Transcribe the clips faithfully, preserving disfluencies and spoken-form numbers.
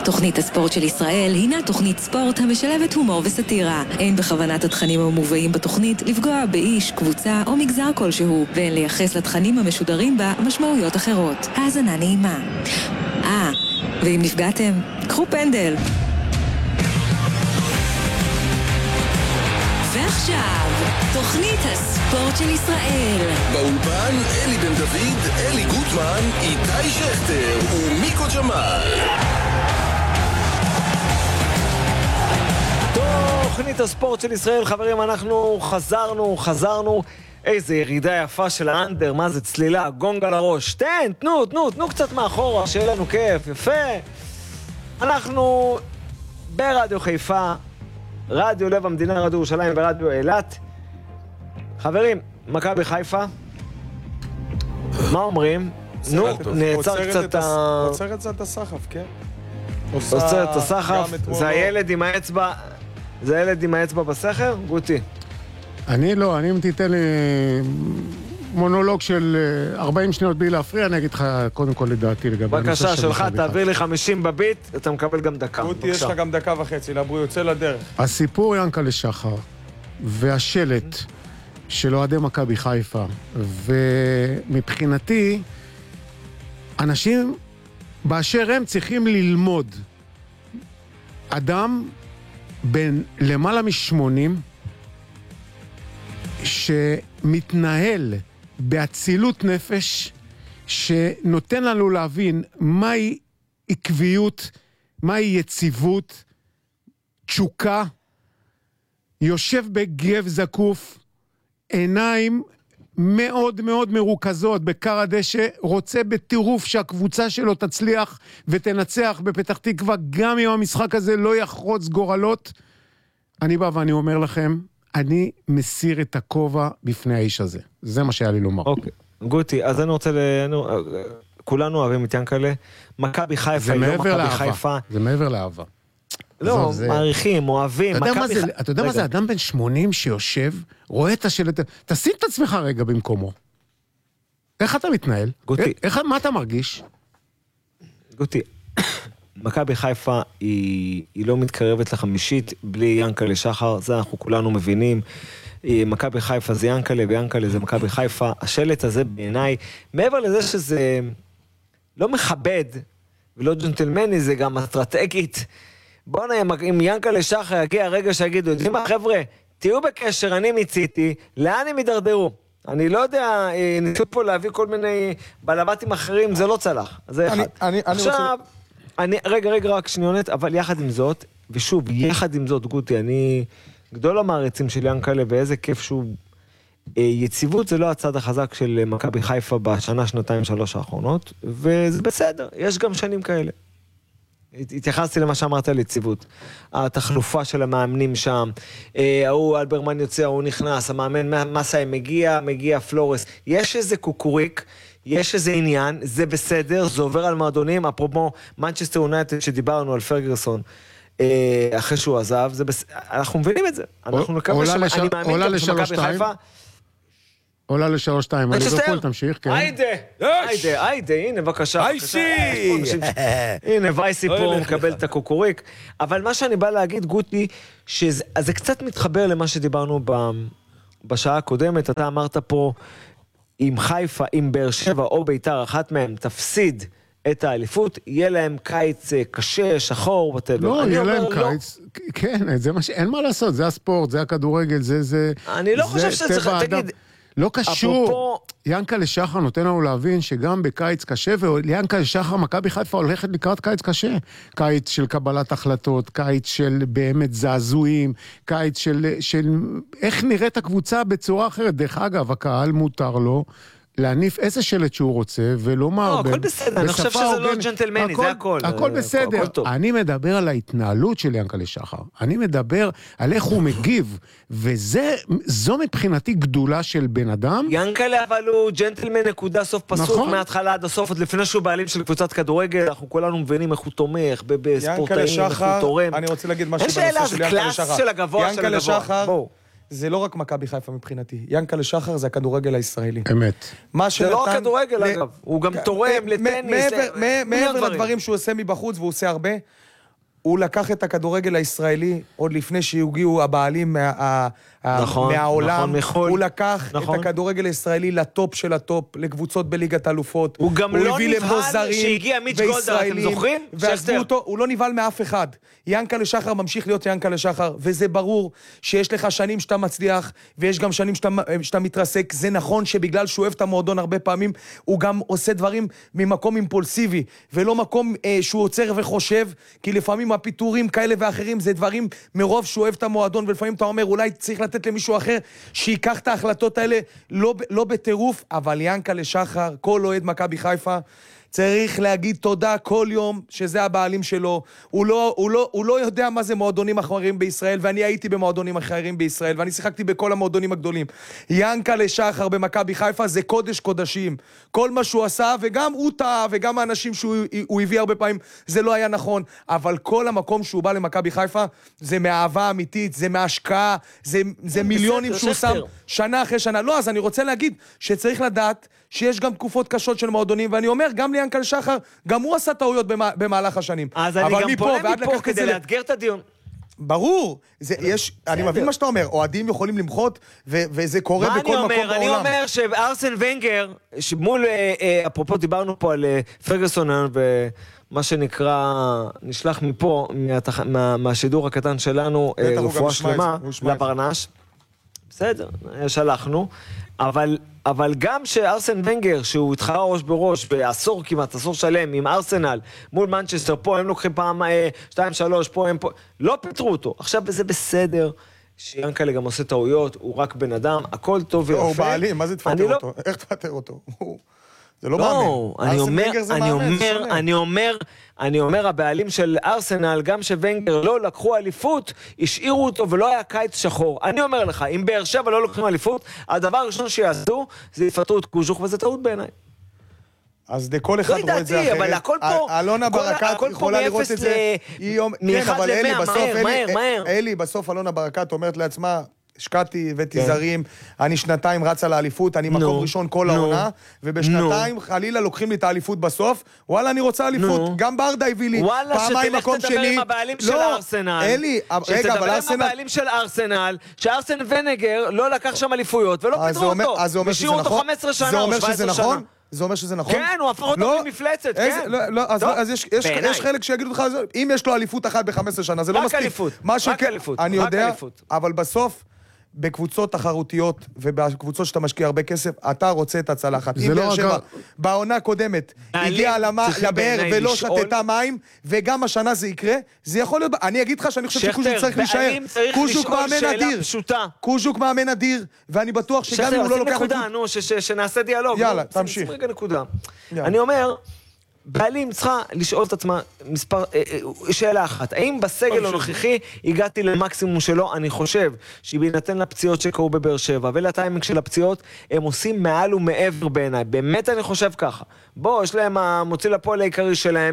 תוכנית הספורט של ישראל הינה תוכנית ספורט המשלבת הומור וסטירה. אין בכוונת התכנים המובאים בתוכנית לפגוע באיש, קבוצה או מגזר כלשהו, ואין לייחס לתכנים המשודרים בה משמעויות אחרות. האזנה נעימה. אה, ואם נפגעתם, קחו פנדל. ועכשיו, תוכנית הספורט של ישראל. באולפן אלי בן דוד, אלי גוטמן, איתי שכטר ומיקו ג'מאל. תוכנית הספורט של ישראל, חברים, אנחנו חזרנו, חזרנו. איזה ירידה יפה של האנדר, מה זה צלילה, גונג על הראש. תן, תנו, תנו, תנו קצת מאחורה, שיהיה לנו כיף, יפה. אנחנו ברדיו חיפה, רדיו לב המדינה, רדיו ירושלים ורדיו אילת. חברים, מכבי חיפה, מה אומרים? נו, נעצר קצת ה... עוצר את הסחף, כן? עוצר את הסחף, זה הילד עם האצבע, זה הילד עם האצבע בסכר? גוטי. אני לא, אני אם תיתן לי מונולוג של ארבעים שניות בלי להפריע, אני אגיד לך קודם כל לדעתי לגבי... בבקשה, שלך, תעביר לי חמישים בביט, אתה מקבל גם דקה. גוטי, יש לך גם דקה וחצי, לברו, יוצא לדרך. הסיפור ינקלה שחר, והשלט של אוהדי מכבי חיפה, ומבחינתי, אנשים באשר הם צריכים ללמוד. אדם בין למעלה משמונים, שמתנהל באצילות נפש, שנותן לנו להבין מהי עקביות, מהי יציבות, תשוקה, יושב בגב זקוף, עיניים מאוד מאוד מרוכזות בקר הדשא, רוצה בטירוף שהקבוצה שלו תצליח ותנצח בפתח תקווה, גם אם המשחק הזה לא יחרוץ גורלות. אני בא ואני אומר לכם, אני מסיר את הכובע בפני האיש הזה. זה מה שהיה לי לומר. אוקיי. גוטי, אז אני רוצה ל... כולנו אוהבים את ינקלה. מכבי חיפה היא לא מכבי חיפה. זה מעבר לאהבה. לא, מעריכים, אוהבים. אתה יודע מה זה? אדם בן שמונים שיושב, רואה את השלט... תשים את עצמך רגע במקומו. איך אתה מתנהל? גוטי. מה אתה מרגיש? גוטי, מכבי חיפה היא, היא לא מתקרבת לחמישית בלי ינקלה שחר, זה אנחנו כולנו מבינים. מכבי חיפה זה ינקלה וינקלה זה מכבי חיפה. השלט הזה בעיניי, מעבר לזה שזה לא מכבד ולא ג'נטלמני, זה גם אסטרטגית. בוא נהיה, אם ינקלה שחר יגיע הרגע שיגידו, יודעים מה חבר'ה, תהיו בקשר, אני מיציתי, לאן הם ידרדרו? אני לא יודע, ניסו פה להביא כל מיני בלבטים אחרים, זה לא צלח. זה אחד. אני, אני עכשיו... רוצה... אני, רגע, רגע, רק שניונת, אבל יחד עם זאת, ושוב, יחד עם זאת, גוטי, אני גדול המעריצים של ינקלה, ואיזה כיף שהוא... יציבות זה לא הצד החזק של מכבי חיפה בשנה, שנתיים, שלוש האחרונות, וזה בסדר, יש גם שנים כאלה. התייחסתי למה שאמרת על יציבות. התחלופה של המאמנים שם, ההוא אלברמן יוצא, ההוא נכנס, המאמן מסאי מגיע, מגיע פלורס. יש איזה קוקוריק, יש איזה עניין, זה בסדר, זה עובר על מועדונים, אפרופו מנצ'סטר יונייטד שדיברנו על פרגרסון, אחרי שהוא עזב, זה בס... אנחנו מבינים את זה. אנחנו נקווה ש... לש... אני מאמין שמכבי חיפה... עולה לשלוש שתיים, אני זוכר, תמשיך, כן. היידה, היידה, היידה, הנה, בבקשה. וייסי! הנה, וייסי פה מקבל את הקוקוריק. אבל מה שאני בא להגיד, גוטי, שזה קצת מתחבר למה שדיברנו בשעה הקודמת. אתה אמרת פה, אם חיפה, אם באר שבע או ביתר, אחת מהם תפסיד את האליפות, יהיה להם קיץ קשה, שחור, וטבע. לא, יהיה להם קיץ, כן, זה מה ש... אין מה לעשות, זה הספורט, זה הכדורגל, זה... אני לא חושב שצריך, תגיד... לא קשור, אפרופו... ינקלה שחר נותן לנו להבין שגם בקיץ קשה, וינקלה שחר מכבי חיפה הולכת לקראת קיץ קשה. קיץ של קבלת החלטות, קיץ של באמת זעזועים, קיץ של, של איך נראית הקבוצה בצורה אחרת. דרך אגב, הקהל מותר לו להניף איזה שלט שהוא רוצה, ולומר... לא, הכל בסדר, אני חושב שזה לא ג'נטלמני, זה הכל. הכל בסדר. אני מדבר על ההתנהלות של ינקלה שחר. אני מדבר על איך הוא מגיב, וזו מבחינתי גדולה של בן אדם. ינקלה אבל הוא ג'נטלמן נקודה סוף פסוק, מההתחלה עד הסוף, עוד לפני שהוא בעלים של קבוצת כדורגל, אנחנו כולנו מבינים איך הוא תומך, בספורטאים, איך הוא תורם. אני רוצה להגיד משהו בנושא של ינקלה שחר. של הגבוה, של הגבוה. זה לא רק מכבי חיפה מבחינתי. ינקלה שחר זה הכדורגל הישראלי. אמת. זה לא הכדורגל, אגב. הוא גם תורם לטניס. מעבר לדברים שהוא עושה מבחוץ, והוא עושה הרבה, הוא לקח את הכדורגל הישראלי, עוד לפני שהגיעו הבעלים מה, נכון, מהעולם. נכון, הוא לקח נכון. את הכדורגל הישראלי לטופ של הטופ, לקבוצות בליגת אלופות. הוא גם לא נבהל זרים שהגיע מיץ' גולדהר, אתם זוכרים? ועזבו אותו, הוא לא נבהל מאף אחד. ינקלה שחר ממשיך להיות ינקלה שחר, וזה ברור שיש לך שנים שאתה מצליח, ויש גם שנים שאתה, שאתה מתרסק. זה נכון שבגלל שהוא אוהב את המועדון הרבה פעמים, הוא גם עושה דברים ממקום אימפולסיבי, ולא מקום אה, שהוא עוצר וחושב, כי לפעמים הפיתורים כאלה ואחרים, זה דברים מרוב שהוא אוהב את המועדון, ולפעמים אתה אומר, אולי צריך לתת למישהו אחר, שיקח את ההחלטות האלה, לא, לא בטירוף, אבל ינקלה שחר, כל אוהד מכבי חיפה, צריך להגיד תודה כל יום שזה הבעלים שלו. הוא לא, הוא לא, הוא לא יודע מה זה מועדונים אחרים בישראל, ואני הייתי במועדונים אחרים בישראל, ואני שיחקתי בכל המועדונים הגדולים. ינקלה שחר במכבי חיפה זה קודש קודשים. כל מה שהוא עשה, וגם הוא טעה, וגם האנשים שהוא הביא הרבה פעמים, זה לא היה נכון. אבל כל המקום שהוא בא למכבי חיפה, זה מאהבה אמיתית, זה מהשקעה, זה, זה מיליונים שהוא שם שנה אחרי שנה. לא, אז אני רוצה להגיד שצריך לדעת שיש גם תקופות קשות של מועדונים, ואני אומר, גם ליאנקל שחר, גם הוא עשה טעויות במהלך השנים. אז אני גם פונה מפה כדי לאתגר את הדיון. ברור, זה, יש, אני מבין מה שאתה אומר, אוהדים יכולים למחות, ו- וזה קורה בכל מקום בעולם. אני אומר שארסן ונגר, שמול, אפרופו דיברנו פה על פרגוסון, ומה שנקרא, נשלח מפה, מהתח... מה, מהשידור הקטן שלנו, רפואה שלמה, לברנש. בסדר, שלחנו, אבל, אבל גם שארסן ונגר, שהוא התחרה ראש בראש, בעשור כמעט, עשור שלם, עם ארסנל, מול מנצ'סטר, פה הם לוקחים פעם שתיים, שלוש, פה הם פה, לא פיתרו אותו. עכשיו זה בסדר, שיאנקלה גם עושה טעויות, הוא רק בן אדם, הכל טוב ויפה. הוא בעלים, מה זה תפטר אותו? איך תפטר אותו? זה לא מאמן. אני אומר, אני אומר, אני אומר, אני אומר, הבעלים של ארסנל, גם שוונגר לא לקחו אליפות, השאירו אותו ולא היה קיץ שחור. אני אומר לך, אם באר שבע לא לוקחים אליפות, הדבר הראשון שיעשו, זה יפטרו את קוז'וך, וזה טעות בעיניי. אז כל אחד רואה את זה אחרת. אבל הכל פה, אלונה ברקת יכולה לראות את זה. מאחד למאה, מהר, מהר, מהר. אלי, בסוף אלונה ברקת אומרת לעצמה, השקעתי ותיזרים, אני שנתיים רץ על האליפות, אני מקום ראשון כל העונה, ובשנתיים חלילה לוקחים לי את האליפות בסוף, וואלה אני רוצה אליפות, גם ברדה הביא לי פעמיים מקום שני. וואלה, שתלך תדבר עם הבעלים של ארסנל. אלי, רגע, אבל ארסנל... שתדבר עם הבעלים של ארסנל, שארסן ונגר לא לקח שם אליפויות, ולא פיתרו אותו. השאירו אותו חמש עשרה שנה או שבע עשרה שנה. זה אומר שזה נכון? כן, הוא הפך אותו ממפלצת, כן. אז יש חלק שיגידו לך, אם יש לו אליפות אחת ב-חמש עשרה שנה, זה לא מספיק. רק אליפות, רק אליפות. אני יודע, אבל בסוף בקבוצות תחרותיות ובקבוצות שאתה משקיע הרבה כסף, אתה רוצה את הצלחת. אם באר שבע בעונה קודמת הגיעה לבאר ולא שתתה מים, וגם השנה זה יקרה, זה יכול להיות... אני אגיד לך שאני חושב שקוז'וק צריך להישאר. קוז'וק מאמן אדיר. קוז'וק מאמן אדיר, ואני בטוח שגם אם הוא לא לוקח... שכתר, נקודה, נו, שנעשה דיאלוג. יאללה, תמשיך. אני אומר... בעלים צריכה לשאול את עצמה מספר, שאלה אחת, האם בסגל הנוכחי הגעתי למקסימום שלו? אני חושב שבהינתן לפציעות שקרו בבאר שבע ולטיימינג של הפציעות, הם עושים מעל ומעבר בעיניי, באמת אני חושב ככה. בוא, יש להם המוציא לפועל העיקרי שלהם,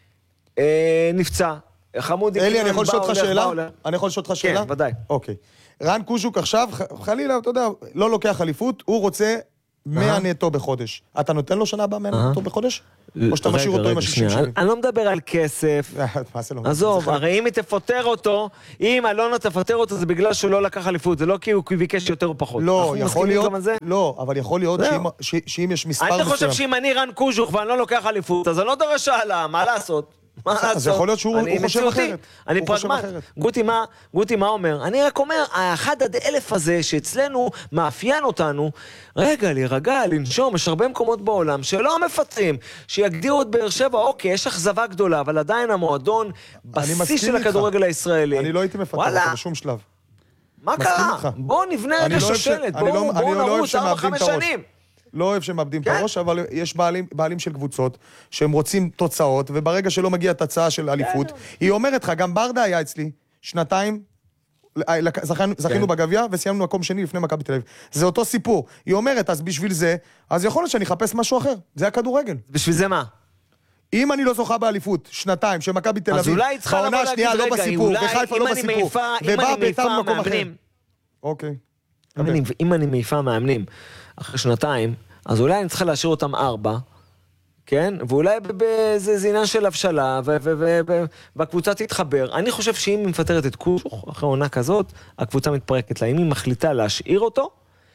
אה, נפצע, חמודי... אלי, אני יכול לשאול אותך שאלה? אני יכול לשאול אותך שאלה? כן, ודאי. אוקיי. רן קוז'וק עכשיו, חלילה, אתה יודע, לא לוקח אליפות, הוא רוצה... מאה נטו בחודש. אתה נותן לו שנה הבאה מאה נטו בחודש? או שאתה משאיר אותו עם ה-שישים שנים? אני לא מדבר על כסף. עזוב, הרי אם היא תפטר אותו, אם אלונה תפטר אותו, זה בגלל שהוא לא לקח אליפות, זה לא כי הוא ביקש יותר או פחות. לא, יכול להיות, לא, אבל יכול להיות שאם יש מספר מסוים... אני חושב שאם אני רן קוז'וך ואני לא לוקח אליפות, אז אני לא דורש העלה, מה לעשות? אז יכול להיות שהוא חושב אחרת. אני פרגמט. גוטי מה, גוטי מה אומר? אני רק אומר, האחד עד אלף הזה שאצלנו מאפיין אותנו, רגע, להירגע, לנשום, יש הרבה מקומות בעולם שלא מפתחים, שיגדירו את באר שבע, אוקיי, יש אכזבה גדולה, אבל עדיין המועדון בשיא של הכדורגל הישראלי. אני לא הייתי מפתח אותו בשום שלב. מה קרה? בואו נבנה רגע שושלת, בואו נרוץ ארבע חמש שנים. לא אוהב שמאבדים את הראש, אבל יש בעלים, בעלים של קבוצות שהם רוצים תוצאות, וברגע שלא מגיע תוצאה של אליפות, היא אומרת לך, גם ברדה היה אצלי, שנתיים, זכינו בגביע, וסיימנו מקום שני לפני מכבי תל אביב. זה אותו סיפור. היא אומרת, אז בשביל זה, אז יכול להיות שאני אחפש משהו אחר. זה הכדורגל. בשביל זה מה? אם אני לא זוכה באליפות, שנתיים, שמכבי תל אביב, אז אולי צריכה לבוא להגיד, רגע, אולי, אם אני מעיפה מאמנים. אוקיי. אם אני מעיפה מאמנים אחרי שנתיים, אז אולי אני צריכה להשאיר אותם ארבע, כן? ואולי זה עניין של הבשלה, והקבוצה תתחבר. אני חושב שאם היא מפטרת את קוז'וך, אחרי עונה כזאת, הקבוצה מתפרקת לה. אם היא מחליטה להשאיר אותו,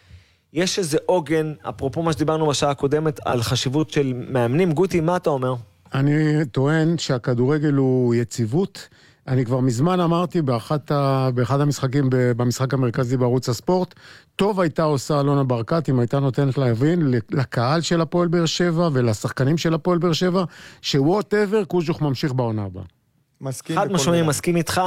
יש איזה עוגן, אפרופו מה שדיברנו בשעה הקודמת, על חשיבות של מאמנים. גוטי, מה אתה אומר? אני טוען שהכדורגל הוא יציבות. אני כבר מזמן אמרתי באחת ה... באחד המשחקים, במשחק המרכזי בערוץ הספורט, טוב הייתה עושה אלונה ברקת, אם הייתה נותנת להבין לקהל של הפועל באר שבע ולשחקנים של הפועל באר שבע, ש-whatever קוז'וך ממשיך בעונה הבאה. מסכים. חד משמעי, מסכים איתך,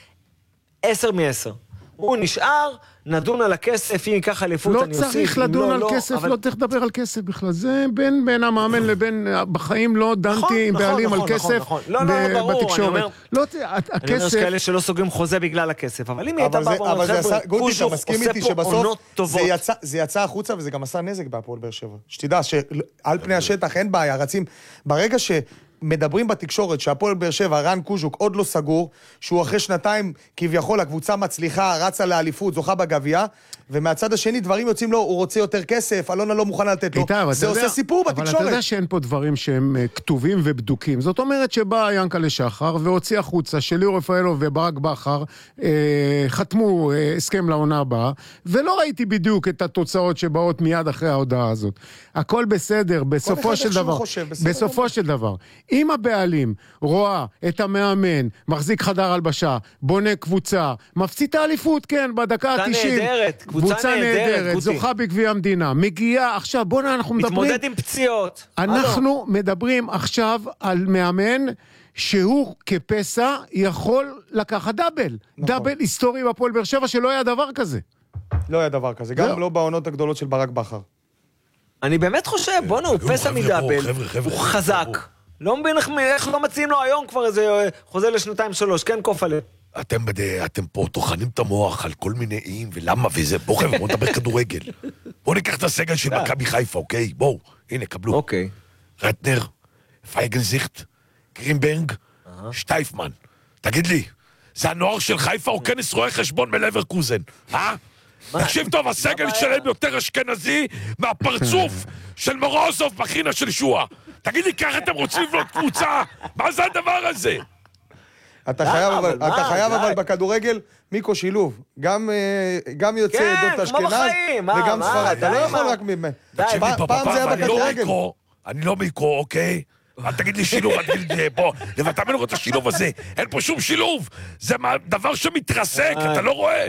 עשר מעשר. הוא נשאר, נדון על הכסף, אם ככה אליפות אני אוסיף. לא צריך לדון על כסף, לא צריך לדבר על כסף בכלל. זה בין המאמן לבין, בחיים לא דנתי עם בעלים על כסף בתקשורת. אני אומר שכאלה שלא סוגרים חוזה בגלל הכסף, אבל אם היא הייתה באה ואומרת, חבר'ה, קוז'וך עושה פה עונות טובות. זה יצא החוצה וזה גם עשה נזק בהפועל באר שבע. שתדע שעל פני השטח אין בעיה, רצים, ברגע ש... מדברים בתקשורת שהפועל באר שבע, רן קוז'וק עוד לא סגור, שהוא אחרי שנתיים כביכול הקבוצה מצליחה, רצה לאליפות, זוכה בגביע, ומהצד השני דברים יוצאים לו, הוא רוצה יותר כסף, אלונה לא מוכנה לתת לו. איתה, זה עושה יודע, סיפור בתקשורת. אבל אתה יודע שאין פה דברים שהם כתובים ובדוקים. זאת אומרת שבא ינקלה שחר והוציא החוצה שליאור רפאלוב וברק בכר אה, חתמו אה, הסכם לעונה הבאה, ולא ראיתי בדיוק את התוצאות שבאות מיד אחרי ההודעה הזאת. הכל בסדר, בסופו של דבר. חושב, בסופו של דבר. אם הבעלים רואה את המאמן, מחזיק חדר הלבשה, בונה קבוצה, מפסיד האליפות, כן, בדקה ה-תשעים. נהדרת, קבוצה, קבוצה נהדרת, נהדרת זוכה בגביע המדינה, מגיעה עכשיו, בואו אנחנו מדברים... מתמודד עם פציעות. אנחנו הלו. מדברים עכשיו על מאמן שהוא כפסע יכול לקחת דאבל. נכון. דאבל היסטורי בפועל באר שבע שלא היה דבר כזה. לא היה דבר כזה, גם לא, לא בעונות הגדולות של ברק בכר. אני באמת חושב, בואו הוא פסע מדאבל, הוא חזק. לא מבין איך לא מציעים לו היום כבר איזה חוזה לשנתיים שלוש, כן קופלה. אתם, אתם פה טוחנים את המוח על כל מיני איים ולמה וזה, בואו חבר'ה, בואו נדבר כדורגל. בואו ניקח את הסגל של מכבי חיפה, אוקיי? בואו, הנה, קבלו. אוקיי. רטנר, פייגנזיכט, גרינברג, שטייפמן. תגיד לי, זה הנוער של חיפה או כנס רואה חשבון מלברקוזן, אה? תקשיב טוב, הסגל שלהם יותר אשכנזי מהפרצוף של מורוזוב בחינה של שואה. תגיד לי, ככה אתם רוצים לבנות קבוצה? מה זה הדבר הזה? אתה חייב אבל, אתה חייב אבל בכדורגל, מיקו שילוב. גם יוצא עדות אשכנז וגם ספרד. אתה לא יכול רק... פעם זה היה בכדורגל. אני לא מיקרו, אוקיי? אל תגיד לי שילוב, אל תגיד לי פה. ואתה מבין את השילוב הזה. אין פה שום שילוב. זה דבר שמתרסק, אתה לא רואה?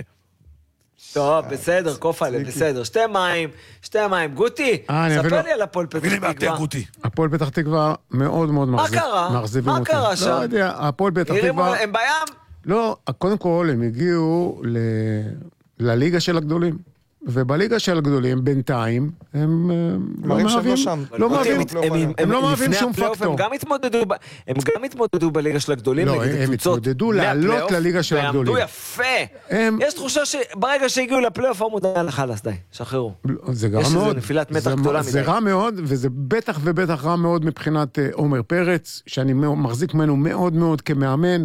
טוב, בסדר, קופלה, בסדר. שתי מים, שתי מים. גוטי, ספר לי על הפועל פתח תקווה. הפועל פתח תקווה מאוד מאוד מאכזבים אותי. מה קרה שם? לא יודע, הפועל פתח תקווה... הם בים? לא, קודם כל הם הגיעו לליגה של הגדולים. ובליגה של הגדולים, בינתיים, הם לא מהווים, לא מהווים, הם לא מהווים שום פקטור. הם גם התמודדו בליגה של הגדולים, לא, הם התמודדו לעלות לליגה של הגדולים. ועמדו יפה. יש תחושה שברגע שהגיעו לפלייאוף, הוא מודע לחלס, די, שחררו. זה רע מאוד. יש איזו נפילת מתח גדולה מדי. זה רע מאוד, וזה בטח ובטח רע מאוד מבחינת עומר פרץ, שאני מחזיק ממנו מאוד מאוד כמאמן,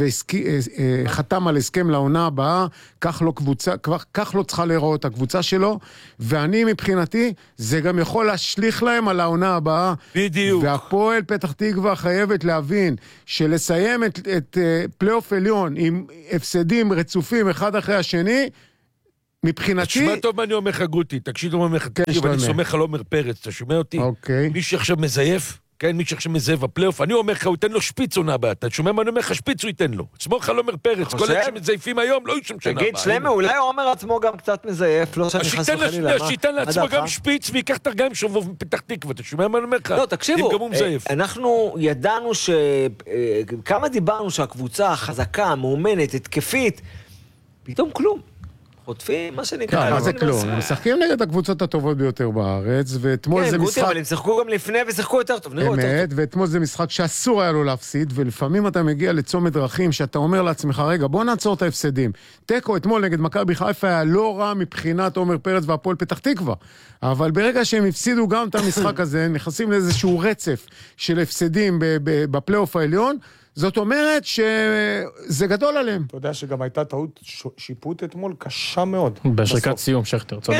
וחתם על הסכם לעונה הבאה, כך לא קבוצה, כך לא צריכה להיראות הקבוצה שלו, ואני מבחינתי, זה גם יכול להשליך להם על העונה הבאה. בדיוק. והפועל פתח תקווה חייבת להבין, שלסיים את, את uh, פלייאוף עליון, עם הפסדים רצופים אחד אחרי השני, מבחינתי... תשמע טוב מה אני אומר לך גוטי, תקשיב טוב מה אני אומר לך, ואני סומך על עומר פרץ, אתה שומע אותי? אוקיי. מי שעכשיו מזייף, כן, מי שעכשיו מזייף בפלייאוף, אני אומר לך, הוא ייתן לו שפיץ עונה הבאה, אתה שומע מה אני אומר לך, שפיץ הוא ייתן לו. סמוך על עומר פרץ, כל אלה שמזייפים היום, לא ישום שנה הבאה. תגיד, שלמה, אולי עומר עצמו גם קצת מזייף, לא שאני חס וחלילה, מה? שייתן לעצמו גם שפיץ, ויקח תרגיים שובב מפתח תקווה, אתה שומע מה אני אומר לך? לא, תקשיבו, אנחנו ידענו ש... כמה דיברנו שהקבוצה החזקה, המאומנת, התקפית, פתאום כלום. חוטפים, מה שנקרא. מה זה כלום? הם משחקים נגד הקבוצות הטובות ביותר בארץ, ואתמול זה משחק... כן, אבל הם שיחקו גם לפני ושיחקו יותר טוב, נראו יותר טוב. אמת, ואתמול זה משחק שאסור היה לו להפסיד, ולפעמים אתה מגיע לצומת דרכים, שאתה אומר לעצמך, רגע, בוא נעצור את ההפסדים. תיקו אתמול נגד מכבי חיפה היה לא רע מבחינת עומר פרץ והפועל פתח תקווה, אבל ברגע שהם הפסידו גם את המשחק הזה, נכנסים לאיזשהו רצף של הפסדים בפלייאוף העליון, זאת אומרת שזה גדול עליהם. אתה יודע שגם הייתה טעות שיפוט אתמול קשה מאוד. בשריקת סיום, שכתר, צודק.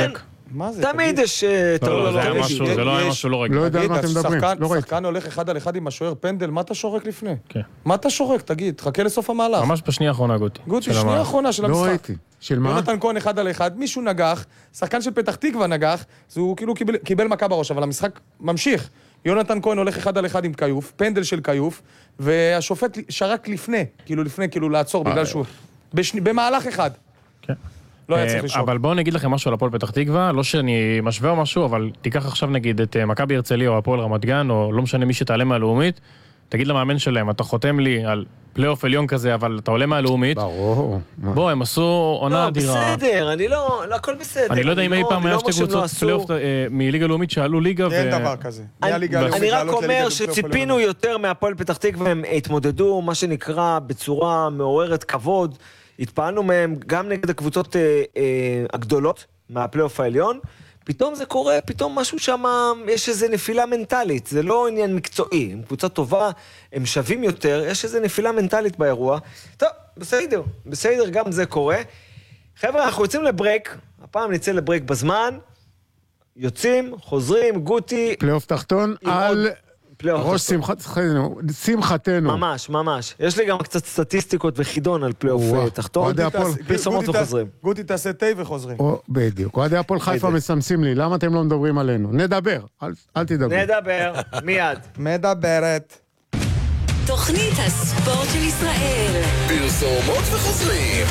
מה זה? תמיד יש... לא, לא, זה היה משהו, זה לא היה משהו לא רגיל. לא יודע על מה אתם מדברים. לא ראיתי. שחקן הולך אחד על אחד עם השוער פנדל, מה אתה שורק לפני? כן. מה אתה שורק? תגיד, חכה לסוף המהלך. ממש בשנייה האחרונה, גוטי. גוטי, שנייה האחרונה של המשחק. לא ראיתי. של מה? יונתן כהן אחד על אחד, מישהו נגח, שחקן של פתח תקווה נגח, אז הוא כאילו קיבל, קיבל מכה בראש, אבל המשחק ממשיך. יונתן כהן הולך אחד על אחד עם קיוף, פנדל של קיוף, והשופט שרק לפני, כאילו לפני, כאילו לעצור, בגלל שהוא... בשני, במהלך אחד. כן. לא היה צריך לשאול. אבל בואו נגיד לכם משהו על הפועל פתח תקווה, לא שאני משווה או משהו, אבל תיקח עכשיו נגיד את מכבי הרצליה או הפועל רמת גן, או לא משנה מי שתעלה מהלאומית, תגיד למאמן שלהם, אתה חותם לי על פלייאוף עליון כזה, אבל אתה עולה מהלאומית. ברור. בוא, הם עשו עונה אדירה. לא, בסדר, אני לא, לא, הכל בסדר. אני לא יודע אם אי פעם היה שתי קבוצות פלייאוף מליגה לאומית שעלו ליגה ו... אין דבר כזה. אני רק אומר שציפינו יותר מהפועל פתח תקווה, הם התמודדו, מה שנקרא, בצורה מעוררת כבוד, התפעלנו מהם גם נגד הקבוצות הגדולות מהפלייאוף העליון, פתאום זה קורה, פתאום משהו שם, יש איזו נפילה מנטלית, זה לא עניין מקצועי, הם קבוצה טובה, הם שווים יותר, יש איזו נפילה מנטלית באירוע. טוב, בסדר, בסדר, גם זה קורה. חבר'ה, אנחנו יוצאים לברייק, הפעם נצא לברייק בזמן, יוצאים, חוזרים, גוטי... פלייאוף תחתון על... ראש שמחתנו, שמחתנו. ממש, ממש. יש לי גם קצת סטטיסטיקות וחידון על פלייאוף תחתון. פרסומות וחוזרים. גוטי תעשה תה וחוזרים. בדיוק. אוהדי הפועל חיפה מסמסים לי, למה אתם לא מדברים עלינו? נדבר, אל תדבר. נדבר, מיד. מדברת. תוכנית הספורט של ישראל. פרסומות וחוזרים.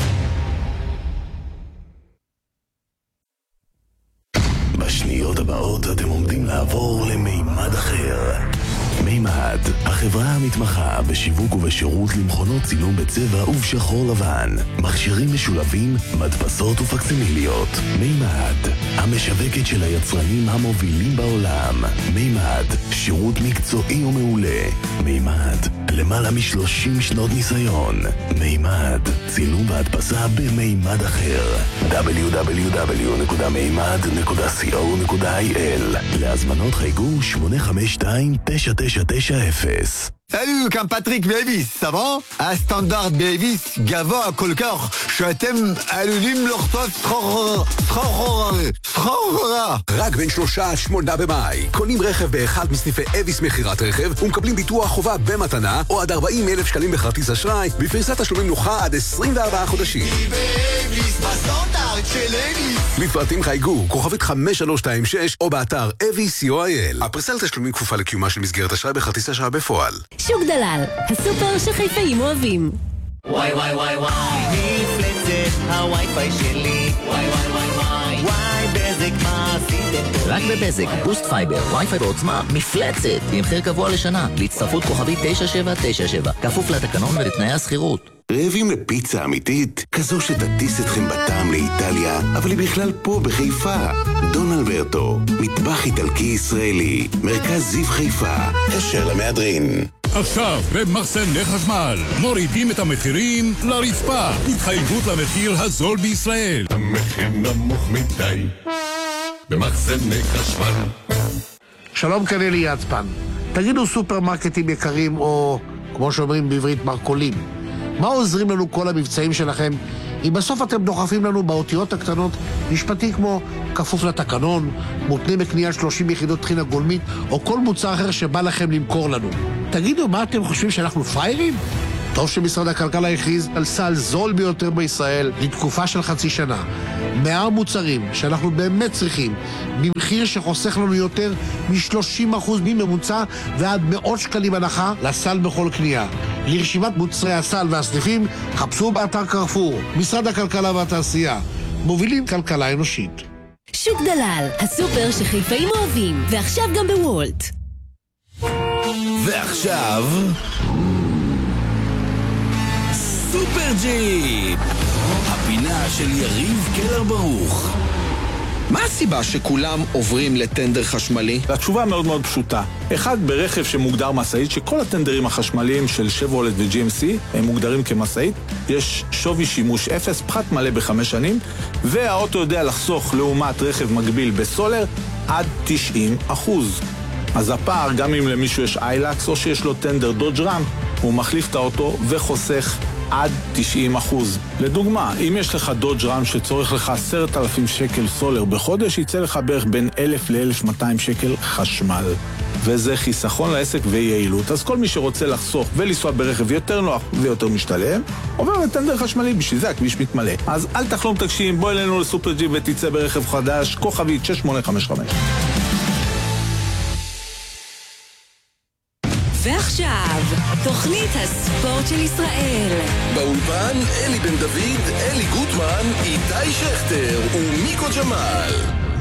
בשניות הבאות אתם עומדים לעבור למימד אחר. מימד, החברה המתמחה בשיווק ובשירות למכונות צילום בצבע ובשחור לבן, מכשירים משולבים, מדפסות ופקסימיליות. מימד, המשווקת של היצרנים המובילים בעולם. מימד, שירות מקצועי ומעולה. מימד, למעלה משלושים שנות ניסיון. מימד, צילום והדפסה במימד אחר. דאבליו דאבליו דאבליו נקודה מימד נקודה סי או נקודה איי אל. להזמנות חייגו שמונה חמש שתיים תשע תשע תשע אפס. Salut, comme Patrick Davis, ça va? Un standard Davis גבוה כל כך שאתם עלולים לחטוף סחרחורה. סחרחורה. רק בין שלושה עד שמונה במאי. קונים רכב באחד מסניפי אביס מכירת רכב ומקבלים ביטוח חובה במתנה או עד ארבעים אלף שקלים בכרטיס אשראי בפריסת תשלומים נוחה עד עשרים וארבעה חודשים. באביס, בסטנדרט של אביס. לפרטים חייגו, כוכבית חמש שלוש שתיים שש או באתר אביס סי או איי אל. הפריסה לתשלומים כפופה לקיומה של מסגרת אשראי בכרטיס אשראי בפועל. שוק דלל, הסופר שחיפאים אוהבים. וואי וואי וואי וואי, מפלצת הווי-פיי שלי. וואי וואי וואי וואי, וואי בזק מה עשיתם? רק בבזק, בוסט פייבר, וי-פיי בעוצמה, מפלצת, עם מחיר קבוע לשנה, להצטרפות כוכבית תשע שבע תשע שבע, כפוף לתקנון ולתנאי השכירות. רעבים לפיצה אמיתית? כזו שתטיס אתכם בטעם לאיטליה, אבל היא בכלל פה בחיפה. דון אלברטו, מטבח איטלקי ישראלי, מרכז זיו חיפה, אשר למהדרין. עכשיו במחסני חשמל מורידים את המחירים לרצפה, התחייבות למחיר הזול בישראל. המחיר נמוך מדי במחסני חשמל. שלום, כאן אלי יצפן. תגידו, סופרמרקטים יקרים, או כמו שאומרים בעברית מרקולים, מה עוזרים לנו כל המבצעים שלכם אם בסוף אתם דוחפים לנו באותיות הקטנות משפטי כמו כפוף לתקנון, מותנה בקנייה שלושים יחידות טחינה גולמית או כל מוצר אחר שבא לכם למכור לנו? תגידו, מה אתם חושבים, שאנחנו פיירים? טוב שמשרד הכלכלה הכריז על סל זול ביותר בישראל לתקופה של חצי שנה. מאה מוצרים שאנחנו באמת צריכים, במחיר שחוסך לנו יותר מ-שלושים אחוז מממוצע ועד מאות שקלים הנחה לסל בכל קנייה. לרשימת מוצרי הסל והסניפים, חפשו באתר קרפור. משרד הכלכלה והתעשייה, מובילים כלכלה אנושית. שוק דלל, הסופר שחיפאים אוהבים, ועכשיו גם בוולט. ועכשיו... סופר ג'יפ, הפינה של יריב קלר ברוך. מה הסיבה שכולם עוברים לטנדר חשמלי? התשובה מאוד מאוד פשוטה. אחד, ברכב שמוגדר מסעית, שכל הטנדרים החשמליים של שברולט ו-ג'י אם סי הם מוגדרים כמסעית, יש שווי שימוש אפס, פחת מלא בחמש שנים, והאוטו יודע לחסוך לעומת רכב מקביל בסולר עד תשעים אחוז. אז הפער, גם אם למישהו יש איילקס או שיש לו טנדר דודג' רם, הוא מחליף את האוטו וחוסך עד תשעים אחוז. לדוגמה, אם יש לך דודג' רם שצורך לך עשרת אלפים שקל סולר בחודש, יצא לך בערך בין אלף ל-אלף מאתיים שקל חשמל. וזה חיסכון לעסק ויעילות. אז כל מי שרוצה לחסוך ולנסוע ברכב יותר נוח ויותר משתלם, עובר לטנדר חשמלי, בשביל זה הכביש מתמלא. אז אל תחלום תגשים, בוא אלינו לסופר ג'יפ ותצא ברכב חדש, כוכבית שש שמונה חמש חמש. ועכשיו, תוכנית הספורט של ישראל. באולפן אלי בן דוד, אלי גוטמן, איתי שכטר ומיקו ג'מאל.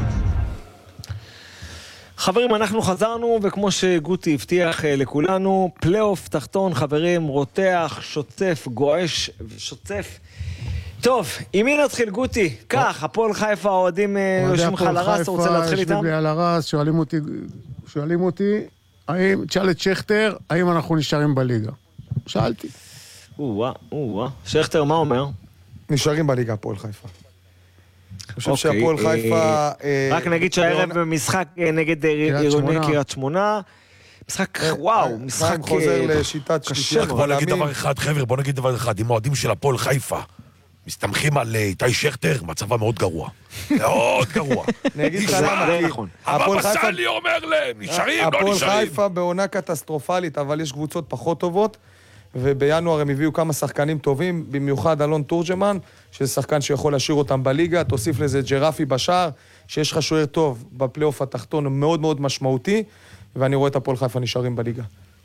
חברים, אנחנו חזרנו, וכמו שגוטי הבטיח לכולנו, פלייאוף תחתון, חברים, רותח, שוצף, גועש ושוצף. טוב, עם מי נתחיל, גוטי? כך, הפועל חיפה, האוהדים יושבים לך על הרס, רוצה להתחיל איתם? יושבים לי על הרס, שואלים אותי, שואלים אותי, האם, תשאל את שכטר, האם אנחנו נשארים בליגה? שאלתי. או-אה, או-אה. שכטר, מה אומר? נשארים בליגה, הפועל חיפה. אני חושב שהפועל חיפה... רק נגיד שהערב במשחק נגד עירוני קריית שמונה, משחק, וואו, משחק... חיים חוזר לשיטת שלישית. בוא נגיד דבר אחד, חבר'ה, בוא נגיד דבר אחד, עם אוהדים של הפועל חיפה, מסתמכים על איתי שכטר, מצבה מאוד גרוע. מאוד גרוע. אני אגיד לך למה, אבל בסלי אומר להם, נשארים, לא נשארים. הפועל חיפה בעונה קטסטרופלית, אבל יש קבוצות פחות טובות, ובינואר הם הביאו כמה שחקנים טובים, במיוחד אלון תורג'מן, שזה שחקן שיכול להשאיר אותם בליגה, תוסיף לזה ג'רפי בשער, שיש לך שוער טוב בפלייאוף התחתון, מאוד מאוד משמעותי, ואני רואה את הפועל חיפה נשארים בליגה.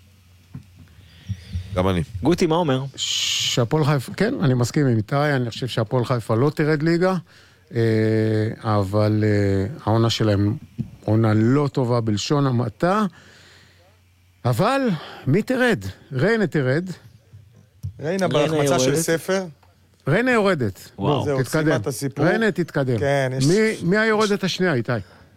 גם אני. גוטי, מה אומר? שהפועל חיפה, כן, אני מסכים עם איתי, אני חושב שהפועל חיפה לא תרד ליגה, אבל העונה שלהם עונה לא טובה בלשון המעטה, אבל מי תרד? ריינה תרד. ריינה בהחמצה של ספר. ריינה יורדת. וואו. זהו, תתקדם. ריינה תתקדם. כן, יש... מי, מי היורדת השנייה, איתי?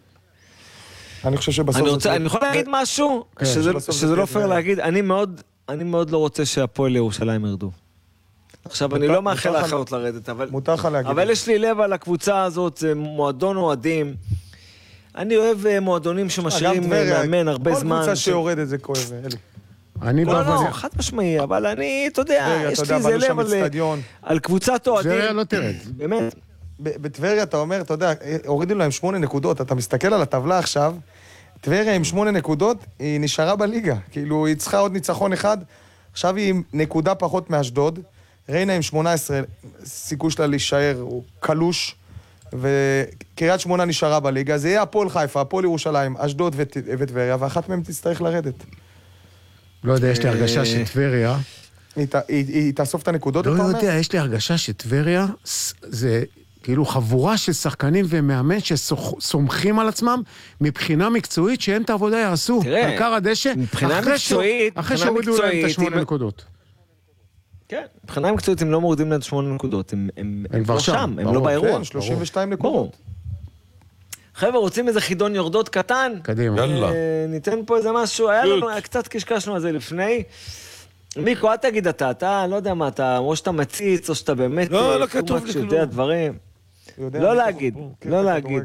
אני חושב שבסוף... אני, רוצה, אני יכול להגיד משהו? כן, שזה, שזה לא פייר להגיד. אני מאוד, אני מאוד לא רוצה שהפועל ירושלים ירדו. עכשיו, אני לא מאחל לאחרות לרדת, אבל... מותר לך להגיד. אבל יש לי לב על הקבוצה הזאת, זה מועדון אוהדים. אני אוהב מועדונים שמשאירים מאמן הרבה זמן. כל קבוצה שיורדת זה כואב, אלי. אני לא, לא, חד משמעי, אבל אני, אתה יודע, יש לי איזה לב על קבוצת אוהדים. טבריה לא תרד. באמת. בטבריה אתה אומר, אתה יודע, הורידו להם שמונה נקודות, אתה מסתכל על הטבלה עכשיו, טבריה עם שמונה נקודות, היא נשארה בליגה. כאילו, היא צריכה עוד ניצחון אחד, עכשיו היא עם נקודה פחות מאשדוד, ריינה עם שמונה עשרה, סיכוי שלה להישאר, הוא קלוש, וקריית שמונה נשארה בליגה, זה יהיה הפועל חיפה, הפועל ירושלים, אשדוד וטבריה, ואחת מהם תצטרך לרדת. לא יודע, יש לי הרגשה שטבריה... היא תאסוף את הנקודות, אתה אומר? לא יודע, יש לי הרגשה שטבריה זה כאילו חבורה של שחקנים ומאמן שסומכים על עצמם מבחינה מקצועית שהם את העבודה יעשו. תראה, בעיקר הדשא, מבחינה מקצועית, אחרי שהורידו להם את השמונה נקודות. כן, מבחינה מקצועית הם לא מורידים להם את השמונה נקודות, הם כבר שם, הם לא באירוע. כן, שלושים ושתיים נקודות. חבר'ה, רוצים איזה חידון יורדות קטן? קדימה. יאללה. ניתן פה איזה משהו, היה לנו, קצת קשקשנו על זה לפני. מיקו, אל תגיד אתה, אתה לא יודע מה, אתה, או שאתה מציץ, או שאתה באמת... לא, לא כתוב לי כלום. יודע דברים. לא להגיד, לא להגיד.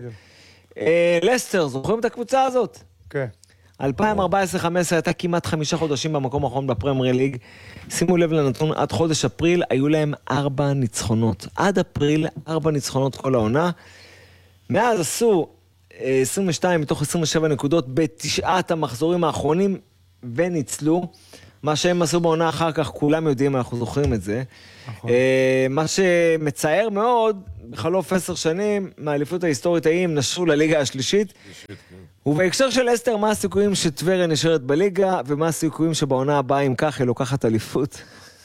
לסטר, זוכרים את הקבוצה הזאת? כן. אלפיים ארבע עשרה חמש עשרה הייתה כמעט חמישה חודשים במקום האחרון בפרמייר ליג. שימו לב לנתון, עד חודש אפריל היו להם ארבע ניצחונות. עד אפריל, ארבע ניצחונות כל העונה. מאז עשו עשרים ושתיים מתוך עשרים ושבע נקודות בתשעת המחזורים האחרונים וניצלו. מה שהם עשו בעונה אחר כך, כולם יודעים, אנחנו זוכרים את זה. מה שמצער מאוד, בחלוף עשר שנים, מהאליפות ההיסטורית ההיא, נשרו לליגה השלישית. ובהקשר של אסטר, מה הסיכויים שטבריה נשארת בליגה, ומה הסיכויים שבעונה הבאה, אם כך, היא לוקחת אליפות?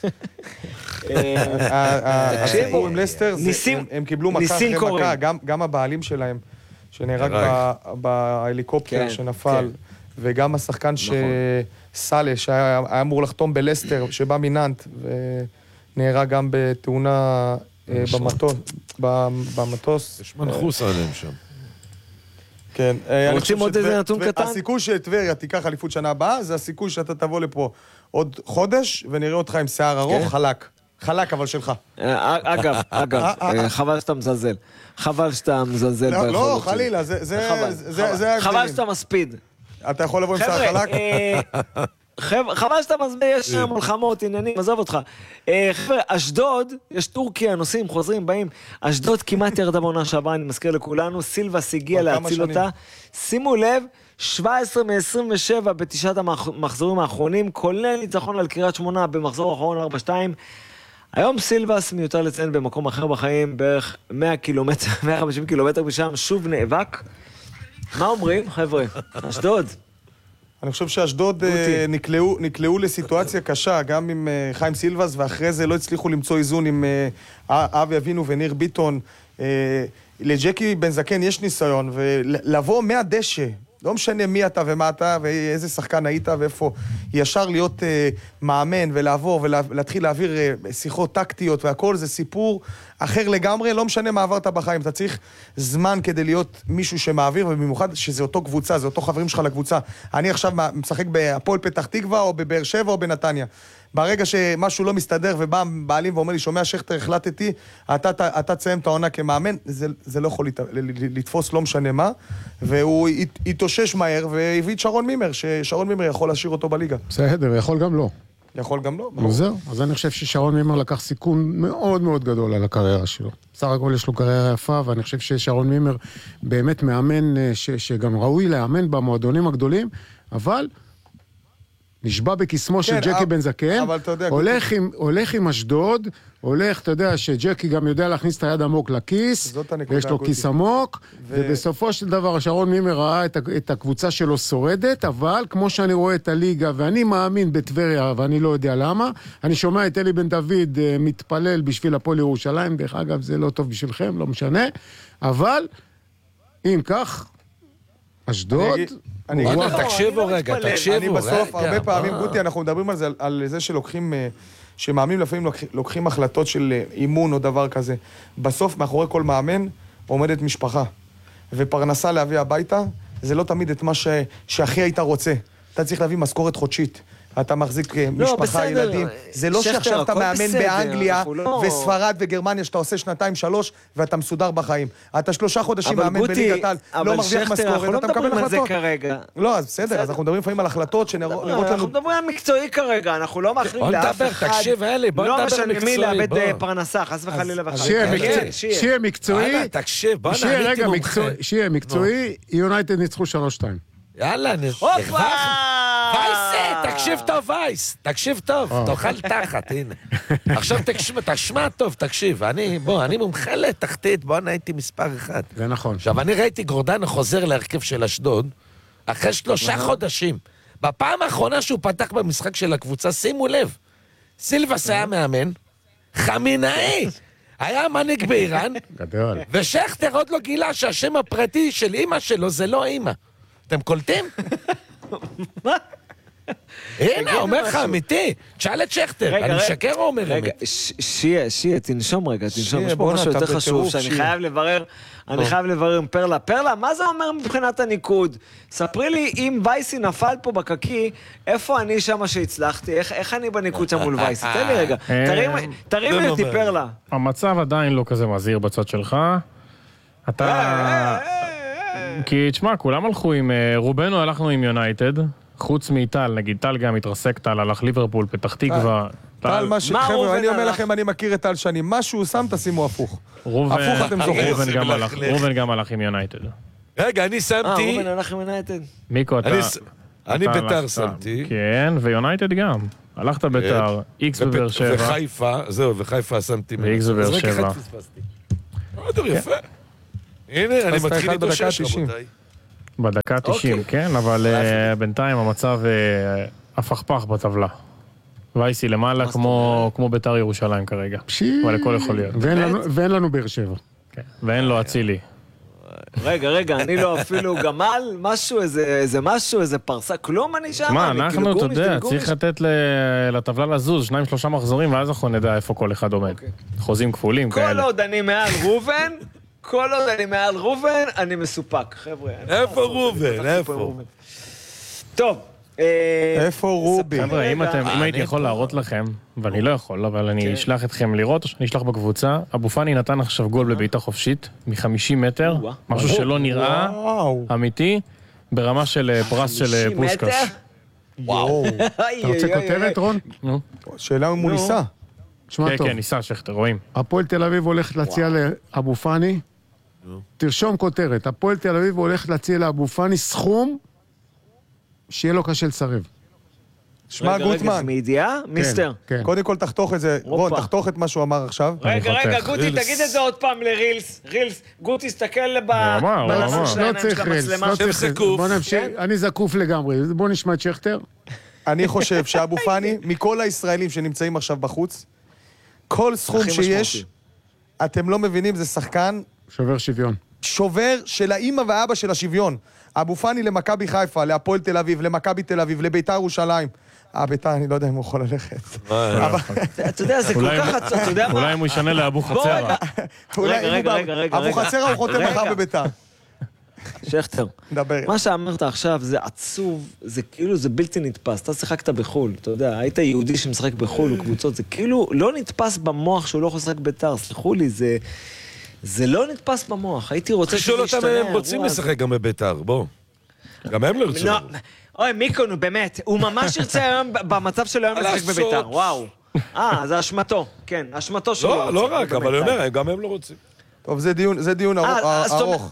הסיפור עם לסטר, הם קיבלו מכה אחרי מכה, גם הבעלים שלהם, שנהרג בהליקופטר שנפל, וגם השחקן שסאלה, שהיה אמור לחתום בלסטר, שבא מננט, ונהרג גם בתאונה במטוס. יש מנחוס עליהם שם. כן. רוצים עוד איזה נתון קטן? הסיכוי שטבריה תיקח אליפות שנה הבאה, זה הסיכוי שאתה תבוא לפה עוד חודש, ונראה אותך עם שיער ארוך, חלק. חלק, אבל שלך. אגב, אגב, חבל שאתה מזלזל. חבל שאתה מזלזל. לא, חלילה, זה... חבל שאתה מספיד. אתה יכול לבוא עם שיער חלק? חבר'ה, חבל שאתה מסביר, יש שם מלחמות, עניינים, עזוב אותך. חבר'ה, אשדוד, יש טורקיה, נוסעים, חוזרים, באים. אשדוד כמעט ירדה בעונה שעברה, אני מזכיר לכולנו, סילבס הגיע להציל אותה. שימו לב, שבע עשרה מ-עשרים ושבע בתשעת המחזורים האחרונים, כולל ניצחון על קריית שמונה במחזור האחרון ארבע שתיים. היום סילבס מיותר לציין במקום אחר בחיים, בערך מאה קילומטר, מאה וחמישים קילומטר משם, שוב נאבק. מה אומרים, חבר'ה? אשדוד. אני חושב שאשדוד נקלעו, נקלעו לסיטואציה קשה, גם עם חיים סילבס, ואחרי זה לא הצליחו למצוא איזון עם אבי אבינו וניר ביטון. לג'קי בן זקן יש ניסיון, ולבוא מהדשא, לא משנה מי אתה ומה אתה, ואיזה שחקן היית ואיפה, ישר להיות מאמן ולעבור ולהתחיל להעביר שיחות טקטיות והכל, זה סיפור אחר לגמרי, לא משנה מה עברת בחיים, אתה צריך זמן כדי להיות מישהו שמעביר, ובמיוחד שזה אותו קבוצה, זה אותו חברים שלך לקבוצה. אני עכשיו משחק בהפועל פתח תקווה, או בבאר שבע, או בנתניה. ברגע שמשהו לא מסתדר, ובא בעלים ואומר לי, שומע שכתר, החלטתי, אתה, אתה, אתה תסיים את העונה כמאמן, זה, זה לא יכול לתפוס לא משנה מה, והוא התאושש מהר, והביא את שרון מימר, ששרון מימר יכול להשאיר אותו בליגה. בסדר, יכול גם לא. יכול גם לא. זהו, אז אני חושב ששרון מימר לקח סיכון מאוד מאוד גדול על הקריירה שלו. בסך הכל יש לו קריירה יפה, ואני חושב ששרון מימר באמת מאמן, ש, שגם ראוי לאמן במועדונים הגדולים, אבל נשבע בכיסמו של ג'קי בן זקן, הולך עם, הולך עם אשדוד, הולך, אתה יודע, שג'קי גם יודע להכניס את היד עמוק לכיס, ויש לו כיס עמוק, ובסופו של דבר שרון מימר ראה את הקבוצה שלו שורדת, אבל כמו שאני רואה את הליגה, ואני מאמין בטבריה, ואני לא יודע למה, אני שומע את אלי בן דוד מתפלל בשביל הפועל ירושלים, דרך אגב, זה לא טוב בשבילכם, לא משנה, אבל אם כך, אשדוד, תקשיבו רגע, תקשיבו. אני בסוף, הרבה פעמים, גוטי, אנחנו מדברים על זה, על זה שלוקחים, שמאמנים לפעמים לוקחים החלטות של אימון או דבר כזה. בסוף, מאחורי כל מאמן, עומדת משפחה. ופרנסה להביא הביתה, זה לא תמיד את מה שהכי היית רוצה. אתה צריך להביא משכורת חודשית. אתה מחזיק משפחה, ילדים. זה לא שעכשיו אתה מאמן באנגליה וספרד וגרמניה, שאתה עושה שנתיים, שלוש, ואתה מסודר בחיים. אתה שלושה חודשים מאמן בליגת העל, לא מרוויח משכורת, אתה מקבל החלטות. לא, אז בסדר, אז אנחנו מדברים לפעמים על החלטות שנראות לנו... אנחנו מדברים על מקצועי כרגע, אנחנו לא מאחלים לאף אחד. תקשיב, אלי, בוא נדבר מקצועי. לא משנה מי לאבד פרנסה, חס וחלילה וחלילה. שיהיה מקצועי, תקשיב, בוא נהייתי מומחה. שיהיה מקצועי, יונייטד ניצחו שלוש שתיים. יאללה, נרווחנו. וייס, תקשיב טוב, וייס. תקשיב טוב, תאכל תחת, הנה. עכשיו תשמע טוב, תקשיב. אני, בוא, אני מומחה לתחתית, בוא נהייתי מספר אחד. זה נכון. עכשיו, אני ראיתי גורדנה חוזר להרכב של אשדוד, אחרי שלושה חודשים. בפעם האחרונה שהוא פתח במשחק של הקבוצה, שימו לב, סילבס היה מאמן, חמינאי, היה מנהיג באיראן, ושכתר עוד לא גילה שהשם הפרטי של אמא שלו זה לא אמא. אתם קולטים? מה? הנה, אומר לך, אמיתי, תשאל את שכתר, אני שקר או אומר אמת? רגע, שיה, שיה, תנשום רגע, תנשום, יש פה משהו יותר חשוב, שאני חייב לברר, אני חייב לברר עם פרלה. פרלה, מה זה אומר מבחינת הניקוד? ספרי לי, אם וייסי נפל פה בקקי, איפה אני שמה שהצלחתי? איך אני בניקוד שם מול וייסי? תן לי רגע, תרים לי אותי פרלה. המצב עדיין לא כזה מזהיר בצד שלך. אתה... כי, תשמע, כולם הלכו עם... רובנו הלכנו עם יונייטד, חוץ מאיטל, נגיד, טל גם התרסק, טל הלך ליברפול, פתח תקווה. טל, מה ש... חבר'ה, אני אומר לכם, אני מכיר את טל שנים. מה שהוא שם, תשימו הפוך. הפוך אתם זוכרים. רובן גם הלך עם יונייטד. רגע, אני שמתי... אה, רובן הלך עם יונייטד. מיקו, אתה... אני ביתר שמתי. כן, ויונייטד גם. הלכת ביתר, איקס בבאר שבע. וחיפה, זהו, וחיפה שמתי. ואיקס בבאר שבע. אז רק אחד פספסתי. מאוד יפה. הנה, אני מתחיל להתאושש, רבותיי. בדקה תשעים, כן, אבל בינתיים המצב הפכפך בטבלה. וייסי למעלה כמו ביתר ירושלים כרגע. אבל הכל יכול להיות. ואין לנו באר שבע. ואין לו אצילי. רגע, רגע, אני לא אפילו גמל, משהו, איזה משהו, איזה פרסה, כלום אני שם. מה, אנחנו, אתה יודע, צריך לתת לטבלה לזוז, שניים, שלושה מחזורים, ואז אנחנו נדע איפה כל אחד עומד. חוזים כפולים כאלה. כל עוד אני מעל רובן, כל עוד אני מעל רובן, אני מסופק, חבר'ה. איפה רובן? איפה? טוב. איפה רובי? חבר'ה, אם הייתי יכול להראות לכם, ואני לא יכול, אבל אני אשלח אתכם לראות, או שאני אשלח בקבוצה, אבו פאני נתן עכשיו גול בביתה חופשית, מ-חמישים מטר, משהו שלא נראה, אמיתי, ברמה של פרס של פושקש. וואו. אתה רוצה כותרת, רון? נו. שאלה אם הוא ניסה. שמע כן, טוב. כן, ניסה, שכטר, רואים. הפועל תל אביב הולכת להציע לאבו פאני. תרשום כותרת. הפועל תל אביב הולכת להציע לאבו פאני סכום שיהיה לו קשה לסרב. שמע גוטמן. מידיעה? מיסטר. קודם כל תחתוך את זה. רון, תחתוך את מה שהוא אמר עכשיו. רגע, רגע, גוטי, תגיד את זה עוד פעם לרילס. רילס, גוטי, תסתכל בלסון של העיניים של המצלמה. בוא נמשיך, אני זקוף לגמרי. בוא נשמע את שכטר. אני חושב שאבו פאני, מכל הישראלים שנמצאים עכשיו בחוץ, כל סכום שיש, אתם לא מבינים, זה שחקן... שובר שוויון. שובר של האמא והאבא של השוויון. אבו פאני למכבי חיפה, להפועל תל אביב, למכבי תל אביב, לביתר ירושלים. אה, ביתר, אני לא יודע אם הוא יכול ללכת. אתה יודע, זה כל כך... אתה יודע מה? אולי אם הוא ישנה לאבו חצרה. רגע, רגע, רגע, רגע. אבו חצרה הוא חותם מחר בביתר. שכטר, דבר. מה שאמרת עכשיו זה עצוב, זה כאילו, זה בלתי נתפס. אתה שיחקת בחול, אתה יודע, היית יהודי שמשחק בחול וקבוצות, זה כאילו לא נתפס במוח שהוא לא יכול לשחק ביתר, סליחו לי, זה... זה לא נתפס במוח, הייתי רוצה שזה ישתנה. חשוב אותם, הם רוצים לשחק גם בביתר, בוא. גם הם לא ירצו. אוי, מיקו, נו, באמת, הוא ממש ירצה היום, במצב שלו היום לשחק בביתר, וואו. אה, זה אשמתו, כן, אשמתו שלו. לא, לא רק, אבל אני אומר, גם הם לא רוצים. טוב, זה דיון ארוך.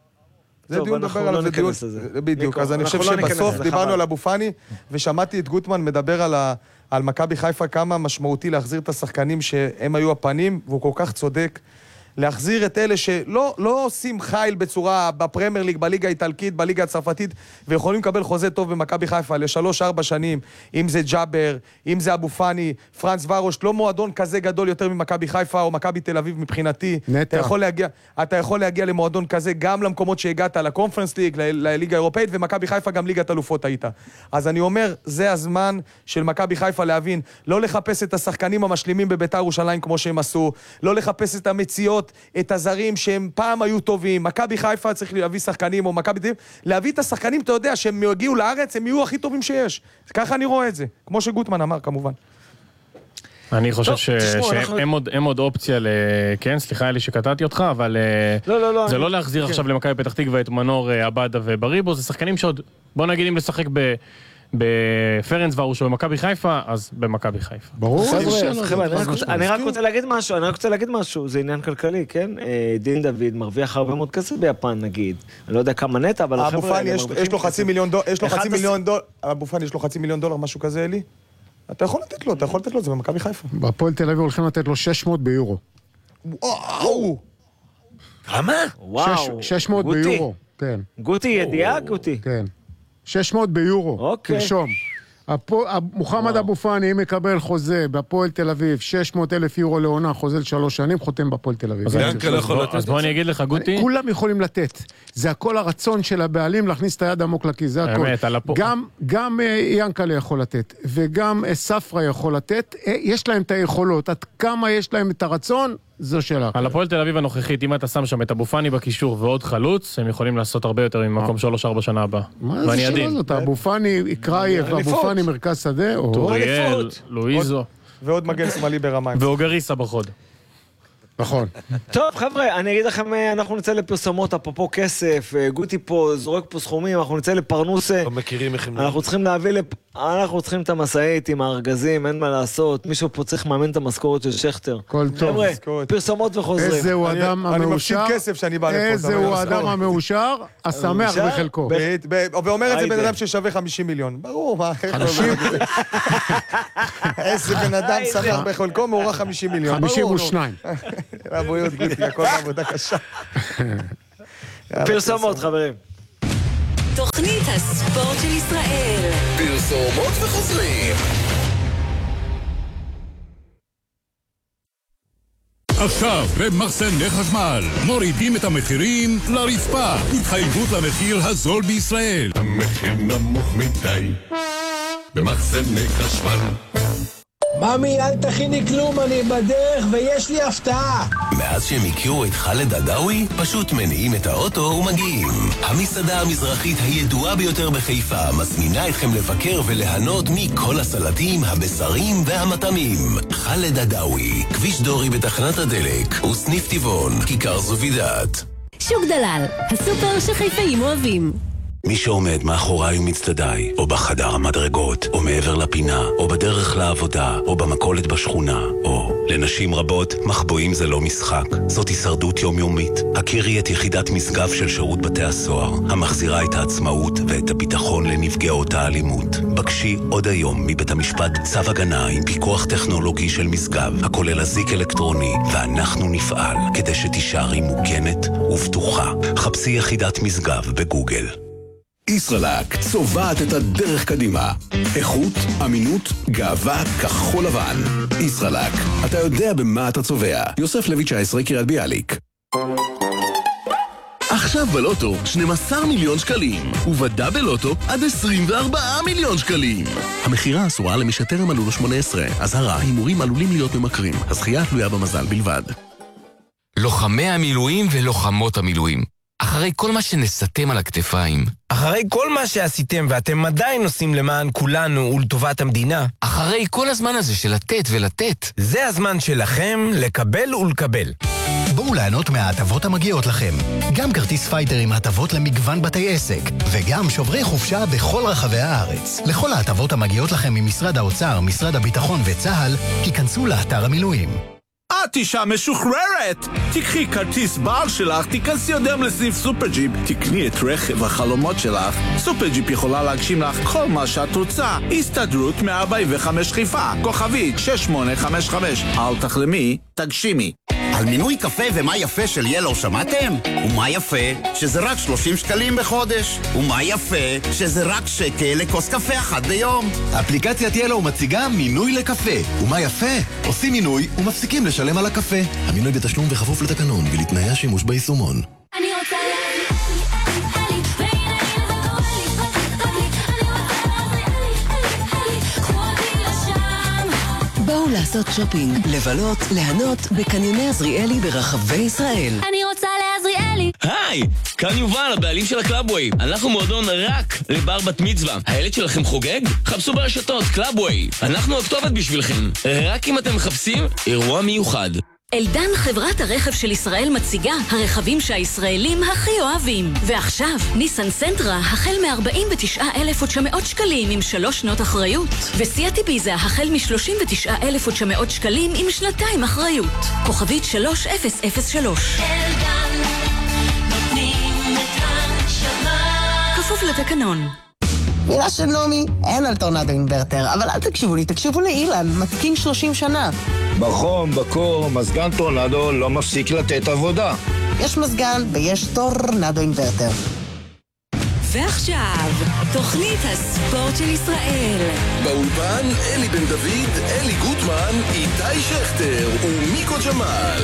זה דיון דבר עליו, זה דיון, בדיוק, אז אני חושב שבסוף דיברנו על אבו פאני, ושמעתי את גוטמן מדבר על מכבי חיפה כמה משמעותי להחזיר את השחקנים שהם היו הפנים, והוא כל כך צודק. להחזיר את אלה שלא לא עושים חייל בצורה בפרמייר ליג, בליגה האיטלקית, בליגה הצרפתית, ויכולים לקבל חוזה טוב במכבי חיפה לשלוש ארבע שנים, אם זה ג'אבר, אם זה אבו פאני, פרנס ורוש, לא מועדון כזה גדול יותר ממכבי חיפה או מכבי תל אביב מבחינתי. נטע. אתה יכול להגיע, אתה יכול להגיע למועדון כזה גם למקומות שהגעת, לקונפרנס ליג, לליגה האירופאית, ומכבי חיפה גם ליגת אלופות הייתה. אז אני אומר, זה הזמן של מכבי חיפה להבין, לא לחפש את השחקנים המשלימים בביתר ירושלים כמו שהם עשו, לא לחפש את המציאות, את הזרים שהם פעם היו טובים. מכבי חיפה צריך להביא שחקנים, או מכבי תל אביב, להביא את השחקנים, אתה יודע, שהם יגיעו לארץ, הם יהיו הכי טובים שיש. ככה אני רואה את זה. כמו שגוטמן אמר, כמובן. אני חושב שהם עוד אופציה ל... כן, סליחה אלי שקטעתי אותך, אבל זה לא להחזיר עכשיו למכבי פתח תקווה את מנור, עבדה ובריבו, זה שחקנים שעוד, בוא נגיד אם לשחק ב... בפרנס ורוש או במכבי חיפה, אז במכבי חיפה. ברור. אני רק רוצה להגיד משהו, אני רק רוצה להגיד משהו, זה עניין כלכלי, כן? דין דוד מרוויח הרבה מאוד כסף ביפן, נגיד. אני לא יודע כמה נטע, אבל אבו פאני יש לו חצי מיליון דולר, יש לו חצי מיליון דולר, אבו פאני יש לו חצי מיליון דולר, משהו כזה, אלי? אתה יכול לתת לו, אתה יכול לתת לו, זה במכבי חיפה. בהפועל תל אביב הולכים לתת לו שש מאות ביורו. וואו! כמה? וואו. שש מאות ביורו, כן. גוטי ידיעה, גוטי? כן. שש מאות ביורו, תרשום. מוחמד אבו פאני, אם מקבל חוזה בהפועל תל אביב, שש מאות אלף יורו לעונה, חוזה לשלוש שנים, חותם בהפועל תל אביב. אז בוא אני אגיד לך, גוטי. כולם יכולים לתת. זה הכל הרצון של הבעלים להכניס את היד עמוק לכיס, זה הכל. גם ינקלה יכול לתת, וגם ספרה יכול לתת. יש להם את היכולות, עד כמה יש להם את הרצון, זו שאלה. על הפועל תל אביב הנוכחית, אם אתה שם שם את אבו פאני בקישור ועוד חלוץ, הם יכולים לעשות הרבה יותר ממקום שלוש ארבע שנה הבאה. מה זה שאלה זאת? אבו פאני קרייב, אבו פאני מרכז שדה, טוריאל, לואיזו. ועוד מגן שמאלי ברמיים. ואוגריסה בחוד. נכון. טוב, חבר'ה, אני אגיד לכם, אנחנו נצא לפרסומות, אפרופו כסף, גוטי פה, זורק פה סכומים, אנחנו נצא לפרנוס. לא מכירים איך הם... אנחנו צריכים להביא לפ... אנחנו צריכים את המסעית עם הארגזים, אין מה לעשות. מישהו פה צריך מאמן את המשכורת של שכטר. כל טוב. חבר'ה, פרסומות וחוזרים. איזהו אדם המאושר. אני מפסיד כסף שאני בא לפה. איזהו האדם המאושר, השמח בחלקו. ואומר את זה בן אדם ששווה חמישים מיליון. ברור, מה? איזה בן אדם שמח בחלקו, מאורע חמישים מיליון. חמישים ושניים. רבויות גוטי, הכל בעבודה קשה. פרסומות, חברים. תוכנית הספורט של ישראל. פרסומות וחוזרים. עכשיו במחסני חשמל מורידים את המחירים לרצפה. התחייבות למחיר הזול בישראל. המחיר נמוך מדי במחסני חשמל. ממי, אל תכיני כלום, אני בדרך ויש לי הפתעה. מאז שהם הכירו את חאלד עדאווי, פשוט מניעים את האוטו ומגיעים. המסעדה המזרחית הידועה ביותר בחיפה מזמינה אתכם לבקר וליהנות מכל הסלטים, הבשרים והמטעמים. חאלד עדאווי, כביש דורי בתחנת הדלק, וסניף טבעון, כיכר זובידאת. שוק דלל, הסופר שחיפאים אוהבים. מי שעומד מאחוריי ומצדדיי, או בחדר המדרגות, או מעבר לפינה, או בדרך לעבודה, או במכולת בשכונה, או לנשים רבות, מחבואים זה לא משחק, זאת הישרדות יומיומית. הכירי את יחידת משגב של שירות בתי הסוהר, המחזירה את העצמאות ואת הביטחון לנפגעות האלימות. בקשי עוד היום מבית המשפט צו הגנה עם פיקוח טכנולוגי של משגב, הכולל אזיק אלקטרוני, ואנחנו נפעל כדי שתישארי מוגנת ובטוחה. חפשי יחידת משגב בגוגל. ישראלק צובעת את הדרך קדימה. איכות, אמינות, גאווה, כחול לבן. ישראלק, אתה יודע במה אתה צובע. יוסף לוי תשע עשרה קריית ביאליק. עכשיו בלוטו שנים עשר מיליון שקלים, ובדאבל לוטו עד עשרים וארבעה מיליון שקלים. המחירה אסורה למי שטרם מלאו לו שמונה עשרה. אזהרה, הימורים עלולים להיות ממכרים. הזכייה תלויה במזל בלבד. לוחמי המילואים ולוחמות המילואים. אחרי כל מה שנסתם על הכתפיים, אחרי כל מה שעשיתם ואתם עדיין עושים למען כולנו ולטובת המדינה, אחרי כל הזמן הזה של לתת ולתת, זה הזמן שלכם לקבל ולקבל. בואו ליהנות מההטבות המגיעות לכם. גם כרטיס פייטר עם הטבות למגוון בתי עסק, וגם שוברי חופשה בכל רחבי הארץ. לכל ההטבות המגיעות לכם ממשרד האוצר, משרד הביטחון וצה"ל, היכנסו לאתר המילואים. את אישה משוחררת! תקחי כרטיס בעל שלך, תיכנסי יודם לסניף סופרג'יפ, תקני את רכב החלומות שלך. סופרג'יפ יכולה להגשים לך כל מה שאת רוצה. הסתדרות מאה ארבעים וחמש חיפה, כוכבית שש שמונה חמש חמש. אל תחלמי, תגשימי. על מינוי קפה ומה יפה של ילו שמעתם? ומה יפה שזה רק שלושים שקלים בחודש? ומה יפה שזה רק שקל לכוס קפה אחת ביום? אפליקציית ילו מציגה מינוי לקפה. ומה יפה? עושים מינוי ומפסיקים לשלם על הקפה. המינוי בתשלום וכפוף לתקנון ולתנאי השימוש ביישומון. אני רוצה בואו לעשות שופינג, לבלות, ליהנות בקניוני עזריאלי ברחבי ישראל. אני רוצה לעזריאלי. היי, כאן יובל, הבעלים של הקלאבווי. אנחנו מועדון רק לבר בת מצווה. הילד שלכם חוגג? חפשו ברשתות, קלאבווי. אנחנו הכתובת בשבילכם. רק אם אתם מחפשים, אירוע מיוחד. אלדן, חברת הרכב של ישראל, מציגה הרכבים שהישראלים הכי אוהבים. ועכשיו, ניסן סנטרה החל מ-ארבעים ותשעה אלף ותשע מאות שקלים עם שלוש שנות אחריות. וסיאט איביזה החל מ-שלושים ותשעה אלף ותשע מאות שקלים עם שנתיים אחריות. כוכבית שלוש אפס אפס שלוש. אלדן, נותנים את הנשמה. כפוף לתקנון. מילה של נעמי, אין על טורנדו אינברטר, אבל אל תקשיבו לי, תקשיבו לאילן, מתקין שלושים שנה. בחום, בקור, מזגן טורנדו לא מפסיק לתת עבודה. יש מזגן ויש טורנדו אינברטר. ועכשיו, תוכנית הספורט של ישראל. באולפן אלי בן דוד, אלי גוטמן, איתי שכטר ומיקו ג'מאל.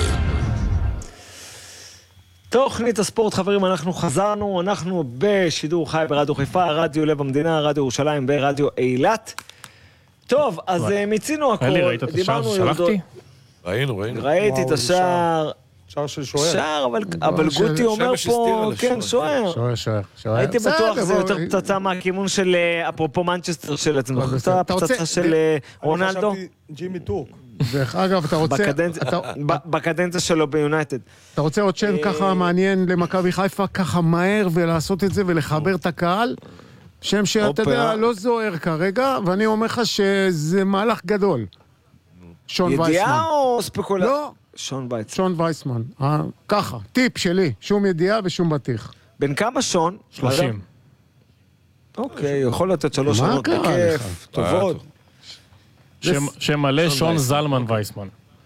תוכנית הספורט, חברים, אנחנו חזרנו, אנחנו בשידור חי ברדיו חיפה, רדיו לב המדינה, רדיו ירושלים ברדיו אילת. טוב, אז מיצינו הכל. אלי, ראית את השער ששלחתי? ראינו, ראינו. ראיתי את השער. שער של שוער. שער, אבל גוטי אומר פה, כן, שוער. שוער, שוער. הייתי בטוח זה יותר פצצה מהכיוון של, אפרופו מנצ'סטר של עצמו. פצצה של רונלדו. ג'ימי טורק. דרך אגב, אתה רוצה... בקדנציה שלו ביונייטד. אתה רוצה עוד שם ככה מעניין למכבי חיפה, ככה מהר ולעשות את זה ולחבר את הקהל? שם שאתה יודע, לא זוהר כרגע, ואני אומר לך שזה מהלך גדול. שון וייסמן. ידיעה או ספקולציה? לא. שון וייסמן. שון וייסמן. ככה, טיפ שלי, שום ידיעה ושום בטיח. בין כמה שון? שלושים. אוקיי, יכול לתת שלוש שנות בכיף, טובות. שם מלא שון זלמן וייסמן.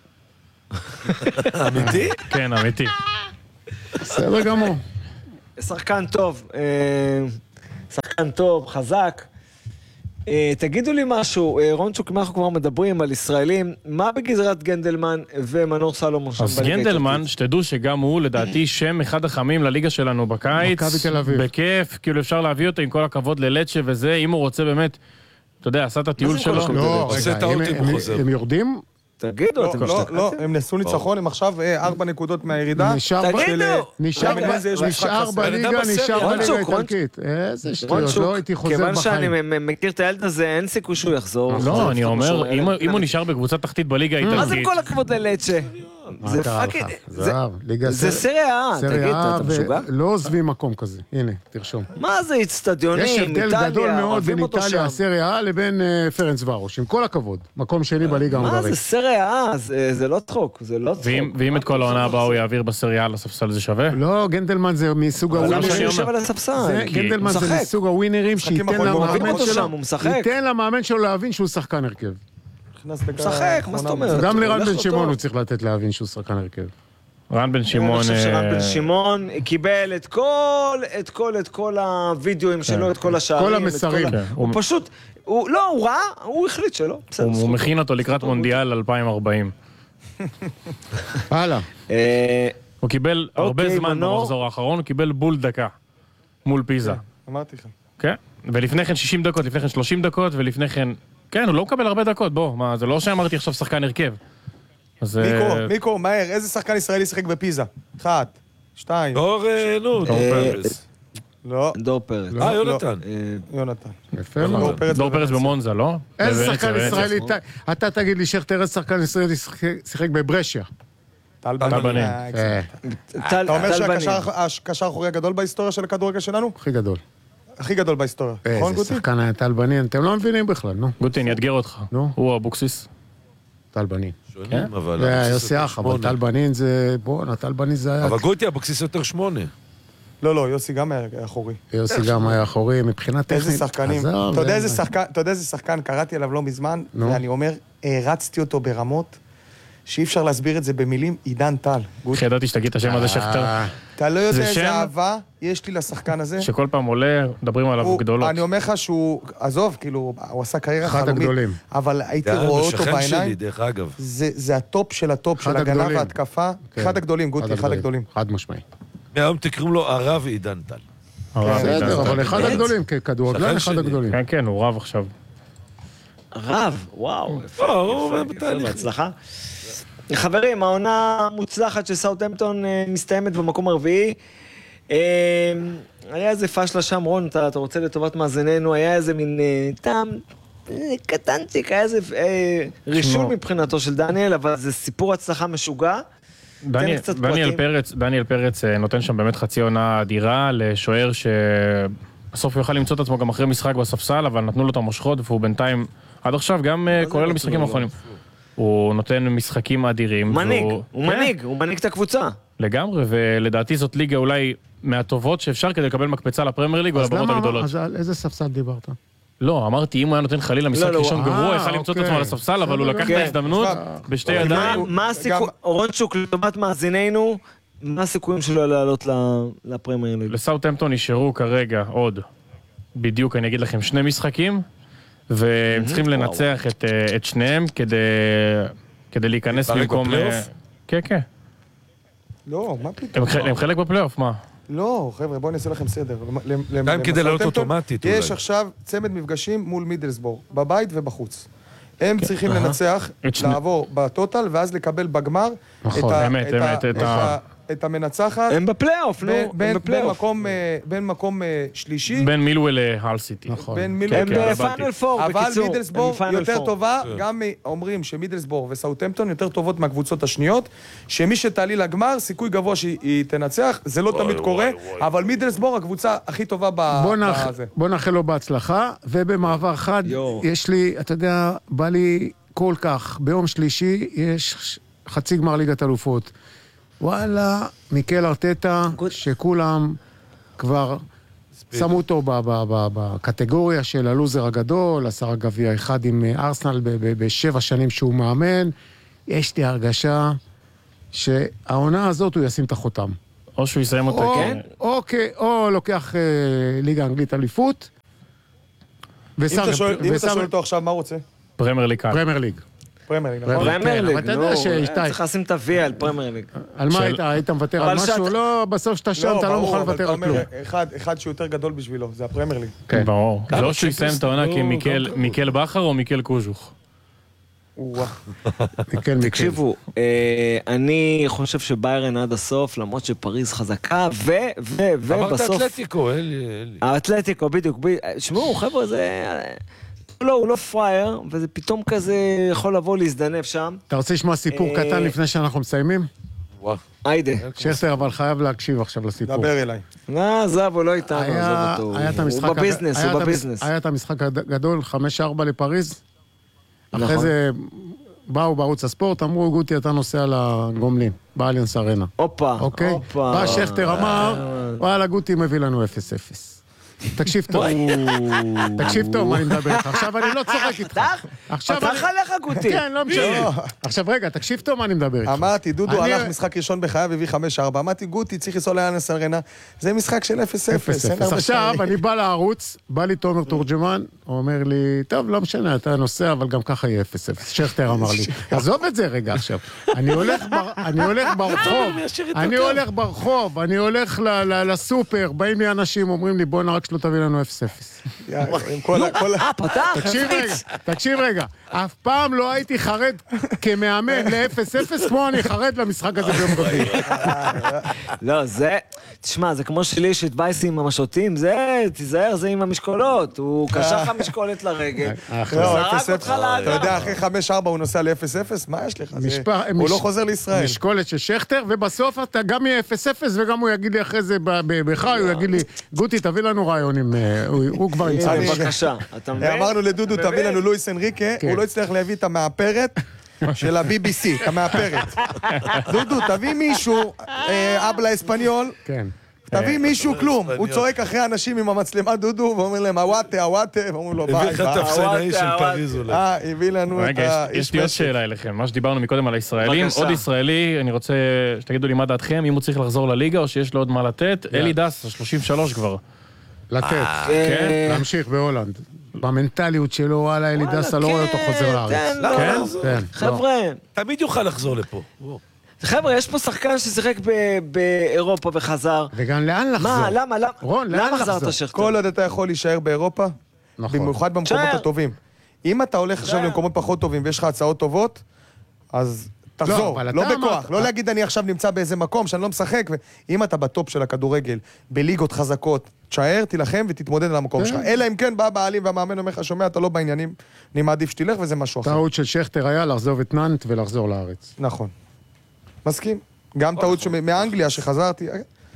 אמיתי? כן, אמיתי. בסדר גמור. שחקן טוב, שחקן טוב, חזק. תגידו לי משהו, רונצ'וק, אם אנחנו כבר מדברים על ישראלים, מה בגזרת גנדלמן ומנור סלומון? אז גנדלמן, שתדעו שגם הוא לדעתי שם אחד החמים לליגה שלנו בקיץ. מכבי תל אביב. בכיף, כאילו אפשר להביא אותו עם כל הכבוד ללצ'ה וזה, אם הוא רוצה באמת, אתה יודע, עשה את הטיול שלו. לא, רגע, הם יורדים? תגידו, אתם לא, לא, הם נסו ניצחון, הם עכשיו ארבע נקודות מהירידה. תגידו! נשאר בליגה, נשאר בליגה איטלקית. איזה שטויות, לא הייתי חוזר בחיים. כיוון שאני מכיר את הילד הזה, אין סיכוי שהוא יחזור. לא, אני אומר, אם הוא נשאר בקבוצה תחתית בליגה האיטלקית... מה זה כל הכבוד ללצ'ה? זה קרה פאקינג, לך? זה- זהב, ליגה זה סר- סריה A, תגיד, סריה אתה A, משוגע? ולא עוזבים מקום כזה, הנה, תרשום. מה זה אצטדיונים, יש איטליה, הבדל גדול מאוד אוהבים בין אותו איטליה, שם. סריה A לבין אה, פרנץ ורוש, עם כל הכבוד, מקום שני בליגה מה ההונגרית. זה סריה A? זה זה לא צחוק, זה לא צחוק. ואם- ואם את כל העונה הבאה הוא יעביר בסריה לספסל זה שווה? לא, גנדלמן זה מסוג אבל למה הווינרים. שאני הוא יושב על הספסל. זה- כי גנדלמן הוא זה משחק. מסוג הווינרים משחקים שייתן אבל אוהבים למאמן אותו שלו, שם, הוא משחק. ייתן למאמן שלו להבין שהוא שחקן הרכב. נכנס דקה משחק, מה זאת האחרונה. אומרת? גם הוא לרן הולך בן לו שמעון טוב. הוא צריך לתת להבין שהוא שחקן הרכב. רן בן שמעון... אני חושב שרן אה, בן שמעון קיבל את כל, את כל, את כל הווידאוים שלו, את כל השערים. כל את המסרים. ה- כן, הוא הוא- פשוט, הוא לא, הוא ראה, הוא החליט שלא. בסדר, הוא הוא זכותו. מכין אותו לקראת מונדיאל אלפיים וארבעים. הלאה. אה, הוא קיבל הרבה אוקיי, זמן מנור. במחזור האחרון, הוא קיבל בול דקה מול פיזה. אמרתי לך. כן, ולפני כן שישים דקות, לפני כן שלושים דקות, ולפני כן... כן, הוא לא מקבל הרבה דקות, בוא, מה, זה לא שאמרתי עכשיו שחקן הרכב. אז... מיקו, אה, מיקו, מהר, איזה שחקן ישראלי שיחק בפיזה? אחת, שתיים. דור, אה, נו, דור אה, פרס. לא. דור פרץ. אה, יונתן. יונתן. יפה מאוד. דור פרץ במונזה, לא? איזה בוונציה, שחקן בוונציה. ישראלי, ת- אתה תגיד לי שכטר, איזה שחקן ישראלי שיחק- שיחק בברשיה. טל טל בנין. אה, אה, טל אתה אומר טל בנין. שהקשר האחורי הגדול בהיסטוריה של הכדורגל שלנו? הכי גדול. הכי גדול בהיסטוריה, נכון איזה גוטי? שחקן היה טל בנין, אתם לא מבינים בכלל, נו. גוטי, אני אאתגר אותך. נו. הוא אבוקסיס. טל בנין. שונים, אבל... זה אבוקסיס יוסי יותר אח, אבל שמונה. טל בנין זה... בואנה, טל בנין זה היה... אבל גוטי אבוקסיס יותר שמונה. לא, לא, יוסי גם היה אחורי. יוסי גם היה אחורי, מבחינה טכנית. איזה שחקנים. עזוב, אתה יודע זה- איזה שחקן, אתה יודע איזה שחקן, קראתי עליו לא מזמן, נו. ואני אומר, הרצתי אותו ברמות שאי אפשר להסביר את זה במילים, עידן טל. איך ידעתי שתגיד את השם הזה שכטר? אתה לא יודע זה איזה שם אהבה יש לי לשחקן הזה. שכל פעם עולה, מדברים עליו הוא- גדולות. אני אומר לך שהוא, עזוב, כאילו, הוא עשה קריירה אחד חלומית. הגדולים. אבל הייתי זה היה רואה אותו שכן בעיניים. שלי, דרך אגב. זה זה הטופ של הטופ של אחד הגנה הגדולים. והתקפה. כן. אחד הגדולים, גוטי, אחד הגדולים. חד משמעי. מהיום תקראו לו הרב עידן טל. הרב בסדר, עידן. אבל אחד באמת? הגדולים, ככדורגלן שכן אחד שלי. הגדולים. כן, כן, הוא רב עכשיו. רב, וואו. יפה, לא, הוא יפה, עובד יפה, בתהליך. בהצלחה. חברים, העונה המוצלחת של סאות'המפטון אה, מסתיימת במקום הרביעי. אה, היה איזה פשלה שם, רון, אתה, אתה רוצה לטובת מאזיננו, היה איזה מין אה, טעם אה, קטנצ'יק, היה איזה אה, רישול שמע. מבחינתו של דניאל, אבל זה סיפור הצלחה משוגע. דניאל, קצת דניאל פרטים. פרץ, דניאל פרץ אה, נותן שם באמת חצי עונה אדירה לשוער שבסוף הוא יוכל למצוא את עצמו גם אחרי משחק בספסל, אבל נתנו לו את המושכות והוא בינתיים, עד עכשיו גם אה, זה כולל נתנו המשחקים לו? האחרונים. הוא נותן משחקים אדירים. מנהיג, והוא- הוא כן, מנהיג, הוא מנהיג את הקבוצה. לגמרי, ולדעתי זאת ליגה אולי מהטובות שאפשר כדי לקבל מקפצה לפרמייר ליג או אז לבמות למה, הגדולות. אז על איזה ספסל דיברת? לא, אמרתי, אם הוא היה נותן חלילה משחק לא, לא, ראשון אה, גרוע, יכל למצוא את אוקיי. עצמו על הספסל, אבל הוא לקח את כן. ההזדמנות בשתי אבל ידיים. מה- מה הסיכוי, רונצ'וק, לטובת מאזיננו, מה הסיכויים שלו לעלות ל- לפרמייר ליג? לסאות'המפטון נשארו כרגע עוד, בדיוק אני אגיד לכם, שני משחקים, והם צריכים לנצח את, אה, את שניהם כדי, כדי להיכנס להתברג במקום... בפלייאוף? אה, כן, כן. לא, מה פתאום? הם, ח- הם חלק בפלייאוף, מה? לא, חבר'ה, בואו נעשה לכם סדר. למ- למ- גם כדי לעלות לסאות'המפטון אוטומטית, יש אולי. עכשיו צמד מפגשים מול מידלסבורג, בבית ובחוץ. הם צריכים אהה. לנצח, את שני- לעבור בטוטל, ואז לקבל בגמר נכון, את ה- אמת, את ה- אמת, את את ה- ה- את המנצחת הם בפלייאוף, נו, בין- הם בין- בין בפלייאוף. מקום, אה, בין מקום אה, שלישי, בין מילוול להל סיטי. נכון. בין הם מילוול. כן, בפיינל פור, אבל בקיצור. מידלסבורג הם בפיינל יותר פור. טובה, גם מ- אומרים שמידלסבורג וסאות'המפטון יותר טובות מהקבוצות השניות, שמי שתעלי לגמר, סיכוי גבוה שהיא תנצח, זה לא תמיד קורה, אבל מידלסבורג הקבוצה הכי טובה ב- בוא נאח- בזה. בוא נאחל לו בהצלחה, ובמעבר חד, יואו. יש לי, אתה יודע, בא לי כל כך, ביום שלישי יש חצי גמר ליגת אלופות. וואלה, מיקל ארטטה, שכולם כבר שמו אותו ב- ב- ב- בקטגוריה של הלוזר הגדול, עשה רק גביע אחד עם ארסנל ב- ב- בשבע שנים שהוא מאמן. יש לי הרגשה שהעונה הזאת הוא ישים את החותם. או שהוא יסיים אותה, או, כן. או, כן, או לוקח אה, ליגה אנגלית אליפות, אם ושם אתה שואל אם אתה ושם- שואל אותו עכשיו מה הוא רוצה? פרמייר ליג. פרמייר ליג. פרמייר ליג, פרמייר נכון? ליג. פרמייר כן, ליג, אבל אתה נו, יודע שאיתי- צריך לשים את ה-V על פרמייר ליג. על מה של- היית? היית מוותר אבל על משהו? שאתה- לא, בסוף שאתה שם אתה לא ברור, מוכן אבל לוותר אתה על כלום. אומר, אחד- אחד שהוא יותר גדול בשבילו, זה הפרמייר ליג. כן. ברור. כמה לא שהוא יסיים את העונה צ'מפיונס ליג, כמיקל לא, מיקל בכר או מיקל קוז'וך. וואו. כן, מכן. תקשיבו, אה, אני חושב שביירן עד הסוף, למרות שפריז חזקה, ו... ו... אמרת ובסוף... אתלטיקו, אלי, אלי. האתלטיקו, בדיוק. ב- שמעו, חבר'ה, זה... לא, הוא לא פרייר, וזה פתאום כזה יכול לבוא להזדנב שם. אתה רוצה לשמוע סיפור אה, קטן לפני שאנחנו מסיימים? וואו. היידה. שכטר, אבל חייב להקשיב עכשיו לסיפור. דבר אליי. לא, עזב, הוא לא איתנו, היה- עזב אותו. היה את הוא המשחק הג- בביזנס, היה הוא את המש- בביזנס. היה את המשחק הגדול, חמש ארבע לפריז. אחרי נכון. זה באו בערוץ הספורט, אמרו, גוטי, אתה נוסע לגומלין, באליאנס ארנה. הופה, אוקיי? הופה. בא שכטר אמר, וואלה, גוטי מביא לנו אפס אפס. תקשיב טוב. תקשיב טוב מה אני מדבר איתך. עכשיו אני לא צוחק איתך. עכשיו פתח אני- עליך גוטי. כן, לא משנה. עכשיו רגע, תקשיב טוב מה אני מדבר איתך. אמרתי, דודו אני- הלך משחק ראשון בחייו, הביא חמש ארבע. אמרתי, גוטי, צריך לנסוע לאליאנס ארנה. זה משחק של אפס אפס. אפס אפס. עכשיו אני בא לערוץ, בא לי תומר תורג'מן, הוא אומר לי, טוב, לא משנה, אתה נוסע, אבל גם ככה יהיה אפס אפס. שכטר אמר לי, עזוב את זה רגע עכשיו. אני הולך בר- אני הולך ברחוב, אני הולך ברחוב, אני הולך ל- ל- לסופר, באים לי אנשים, אומרים לי, בוא נא רק שלא תביא לנו אפס אפס. אה, פתח, תקשיב רגע, תקשיב רגע, אף פעם לא הייתי חרד כמאמן ל-אפס אפס כמו אני חרד למשחק הזה ביום רביעי. לא, זה... תשמע, זה כמו שלי יש את וייסי עם המשוטים, זה, תיזהר, זה עם המשקולות. הוא קשר לך משקולת לרגל, לא, זרק אפס אותך אפס. אתה יודע, לאגר. אחרי חמש ארבע הוא נוסע ל-אפס אפס? מה יש לך? זה- משפח- הוא מש- לא חוזר לישראל. משקולת של שכטר, ובסוף אתה גם יהיה אפס אפס, וגם הוא יגיד לי אחרי זה ב- ב- בחי, הוא יגיד לי, גוטי, תביא לנו רעיונים, אה, הוא הוא כבר ימצא לי. בבקשה, אתה מבין? אמרנו לדודו, תביא לנו לואיס אנריקה, כן. הוא לא הצליח להביא את המאפרת של ה-בי בי סי, את המאפרת. דודו, תביא מישהו, אה, אבלה אספניול, כן. תביא מישהו כלום. הוא צועק אחרי אנשים עם המצלמה, דודו, ואומר להם, הוואטה, הוואטה, ואומרים לו, הביא ביי, לך את ביי. האפסנאי של פריז אולי. אה, הביא לנו את רגע, יש- האיש יש לי עוד משק. שאלה אליכם. מה שדיברנו מקודם על הישראלים, בבקשה. עוד ישראלי, אני רוצה שתגידו לי מה דעתכם, אם הוא צריך לחזור לליגה או שיש לו עוד מה לתת. אלי דס, שלושים ושלוש כבר. לתת, כן? להמשיך בהולנד. במנטליות שלו, וואלה, אלי דסה לא רואה אותו חוזר לארץ. תן לו. כן? כן. חבר'ה, תמיד יוכל לחזור לפה. חבר'ה, יש פה שחקן ששיחק ב- באירופה וחזר. וגם לאן לחזור? מה, למה, למה? רון, לאן למה לחזור? חזרת שכטר? כל עוד אתה יכול להישאר באירופה, נכון. במיוחד במקומות שער. הטובים. אם אתה הולך עכשיו שער. למקומות פחות טובים ויש לך הצעות טובות, אז תחזור, אבל לא אתה בכוח. אמרת- לא להגיד אני עכשיו נמצא באיזה מקום שאני לא משחק, ואם אתה בטופ של הכדורגל, בליגות חזקות, תשאר, תילחם ותתמודד על המקום כן. שלך. אלא אם כן בא בעלים והמאמן אומר לך, שומע, אתה לא בעניינים, אני מעדיף שתלך וזה משהו אחר. טעות של שכטר היה לעזוב את נאנט ולחזור לארץ. נכון. מסכים. גם טעות מאנגליה שחזרתי.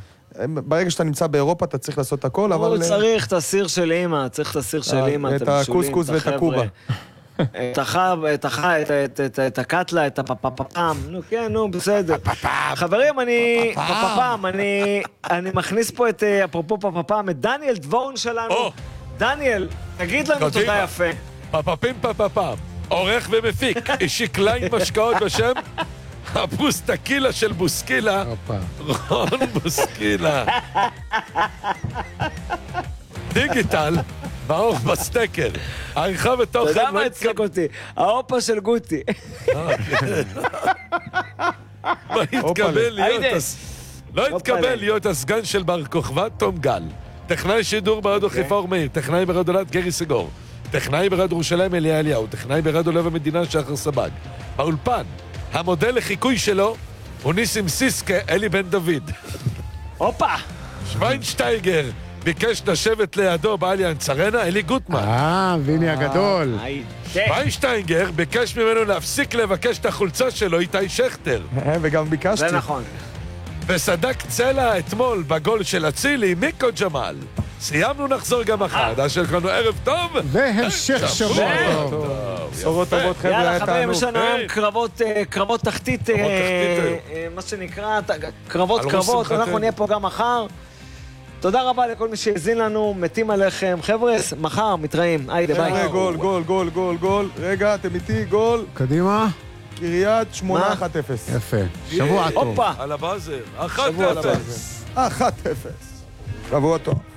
ברגע שאתה נמצא באירופה אתה צריך לעשות הכל, אבל... הוא צריך את הסיר של אימא, צריך את הסיר של אה, אימא, את הקוסקוס ואת הקובה. את החב, את החב, את- את- את- את הקטלה, את הפפפפם, נו כן, נו, בסדר. חברים, אני, פפפם, אני אני מכניס פה את, אה, אפרופו פפפם, את דניאל דבורן שלנו. או. דניאל, תגיד לנו קדימה. תודה יפה. פפפים פפפם, עורך ומפיק, השיק ליין משקאות בשם הבוסטקילה של בוסקילה, הופה. רון בוסקילה. דיגיטל, ברוך בסטקר. העריכה אתה ותוכן יודע לא מה הצחיק אותי? ההופה של גוטי. לא התקבל להיות היידה. הס- לא הופה התקבל להם. להיות הסגן של בר כוכבא תום גל. טכנאי שידור ברדיו חיפה אור מאיר, טכנאי ברדיו אלעד גרי סגור, טכנאי ברדיו ירושלים אליה אליהו, טכנאי ברדיו לב המדינה שחר סבג. באולפן, המודל לחיקוי שלו הוא ניסים סיסקה אלי בן דוד. הופה! שוויינשטייגר ביקש לשבת לידו באליאנס ארנה, אלי גוטמן. אה, ויני הגדול. שוויינשטייגר ביקש ממנו להפסיק לבקש את החולצה שלו, איתי שכטר. וגם ביקשתי. זה נכון. וסדק צלע אתמול בגול של אצילי, מיקו ג'מאל. סיימנו, נחזור גם מחר. דעה של כולנו ערב טוב. והמשך שבוע טוב. בשורות טובות חבר'ה, יאללה היה חברים, יש תענוג. לנו היום קרבות, אה, קרבות תחתית, אה, אה, מה שנקרא, ת- קרבות על ראש קרבות, שמחתנו. אנחנו נהיה פה גם מחר. תודה רבה לכל מי שהאזין לנו, מתים עליכם. חבר'ה, מחר מתראים, היידה ביי. חבר'ה, גול, גול, גול, גול, גול. רגע, אתם איתי, גול. קדימה. קריית שמונה מה? אחת אפס. יפה. שבוע טוב. הופה. על הבאזר. אחת שבוע אפס. טוב. אחת אפס. שבוע טוב.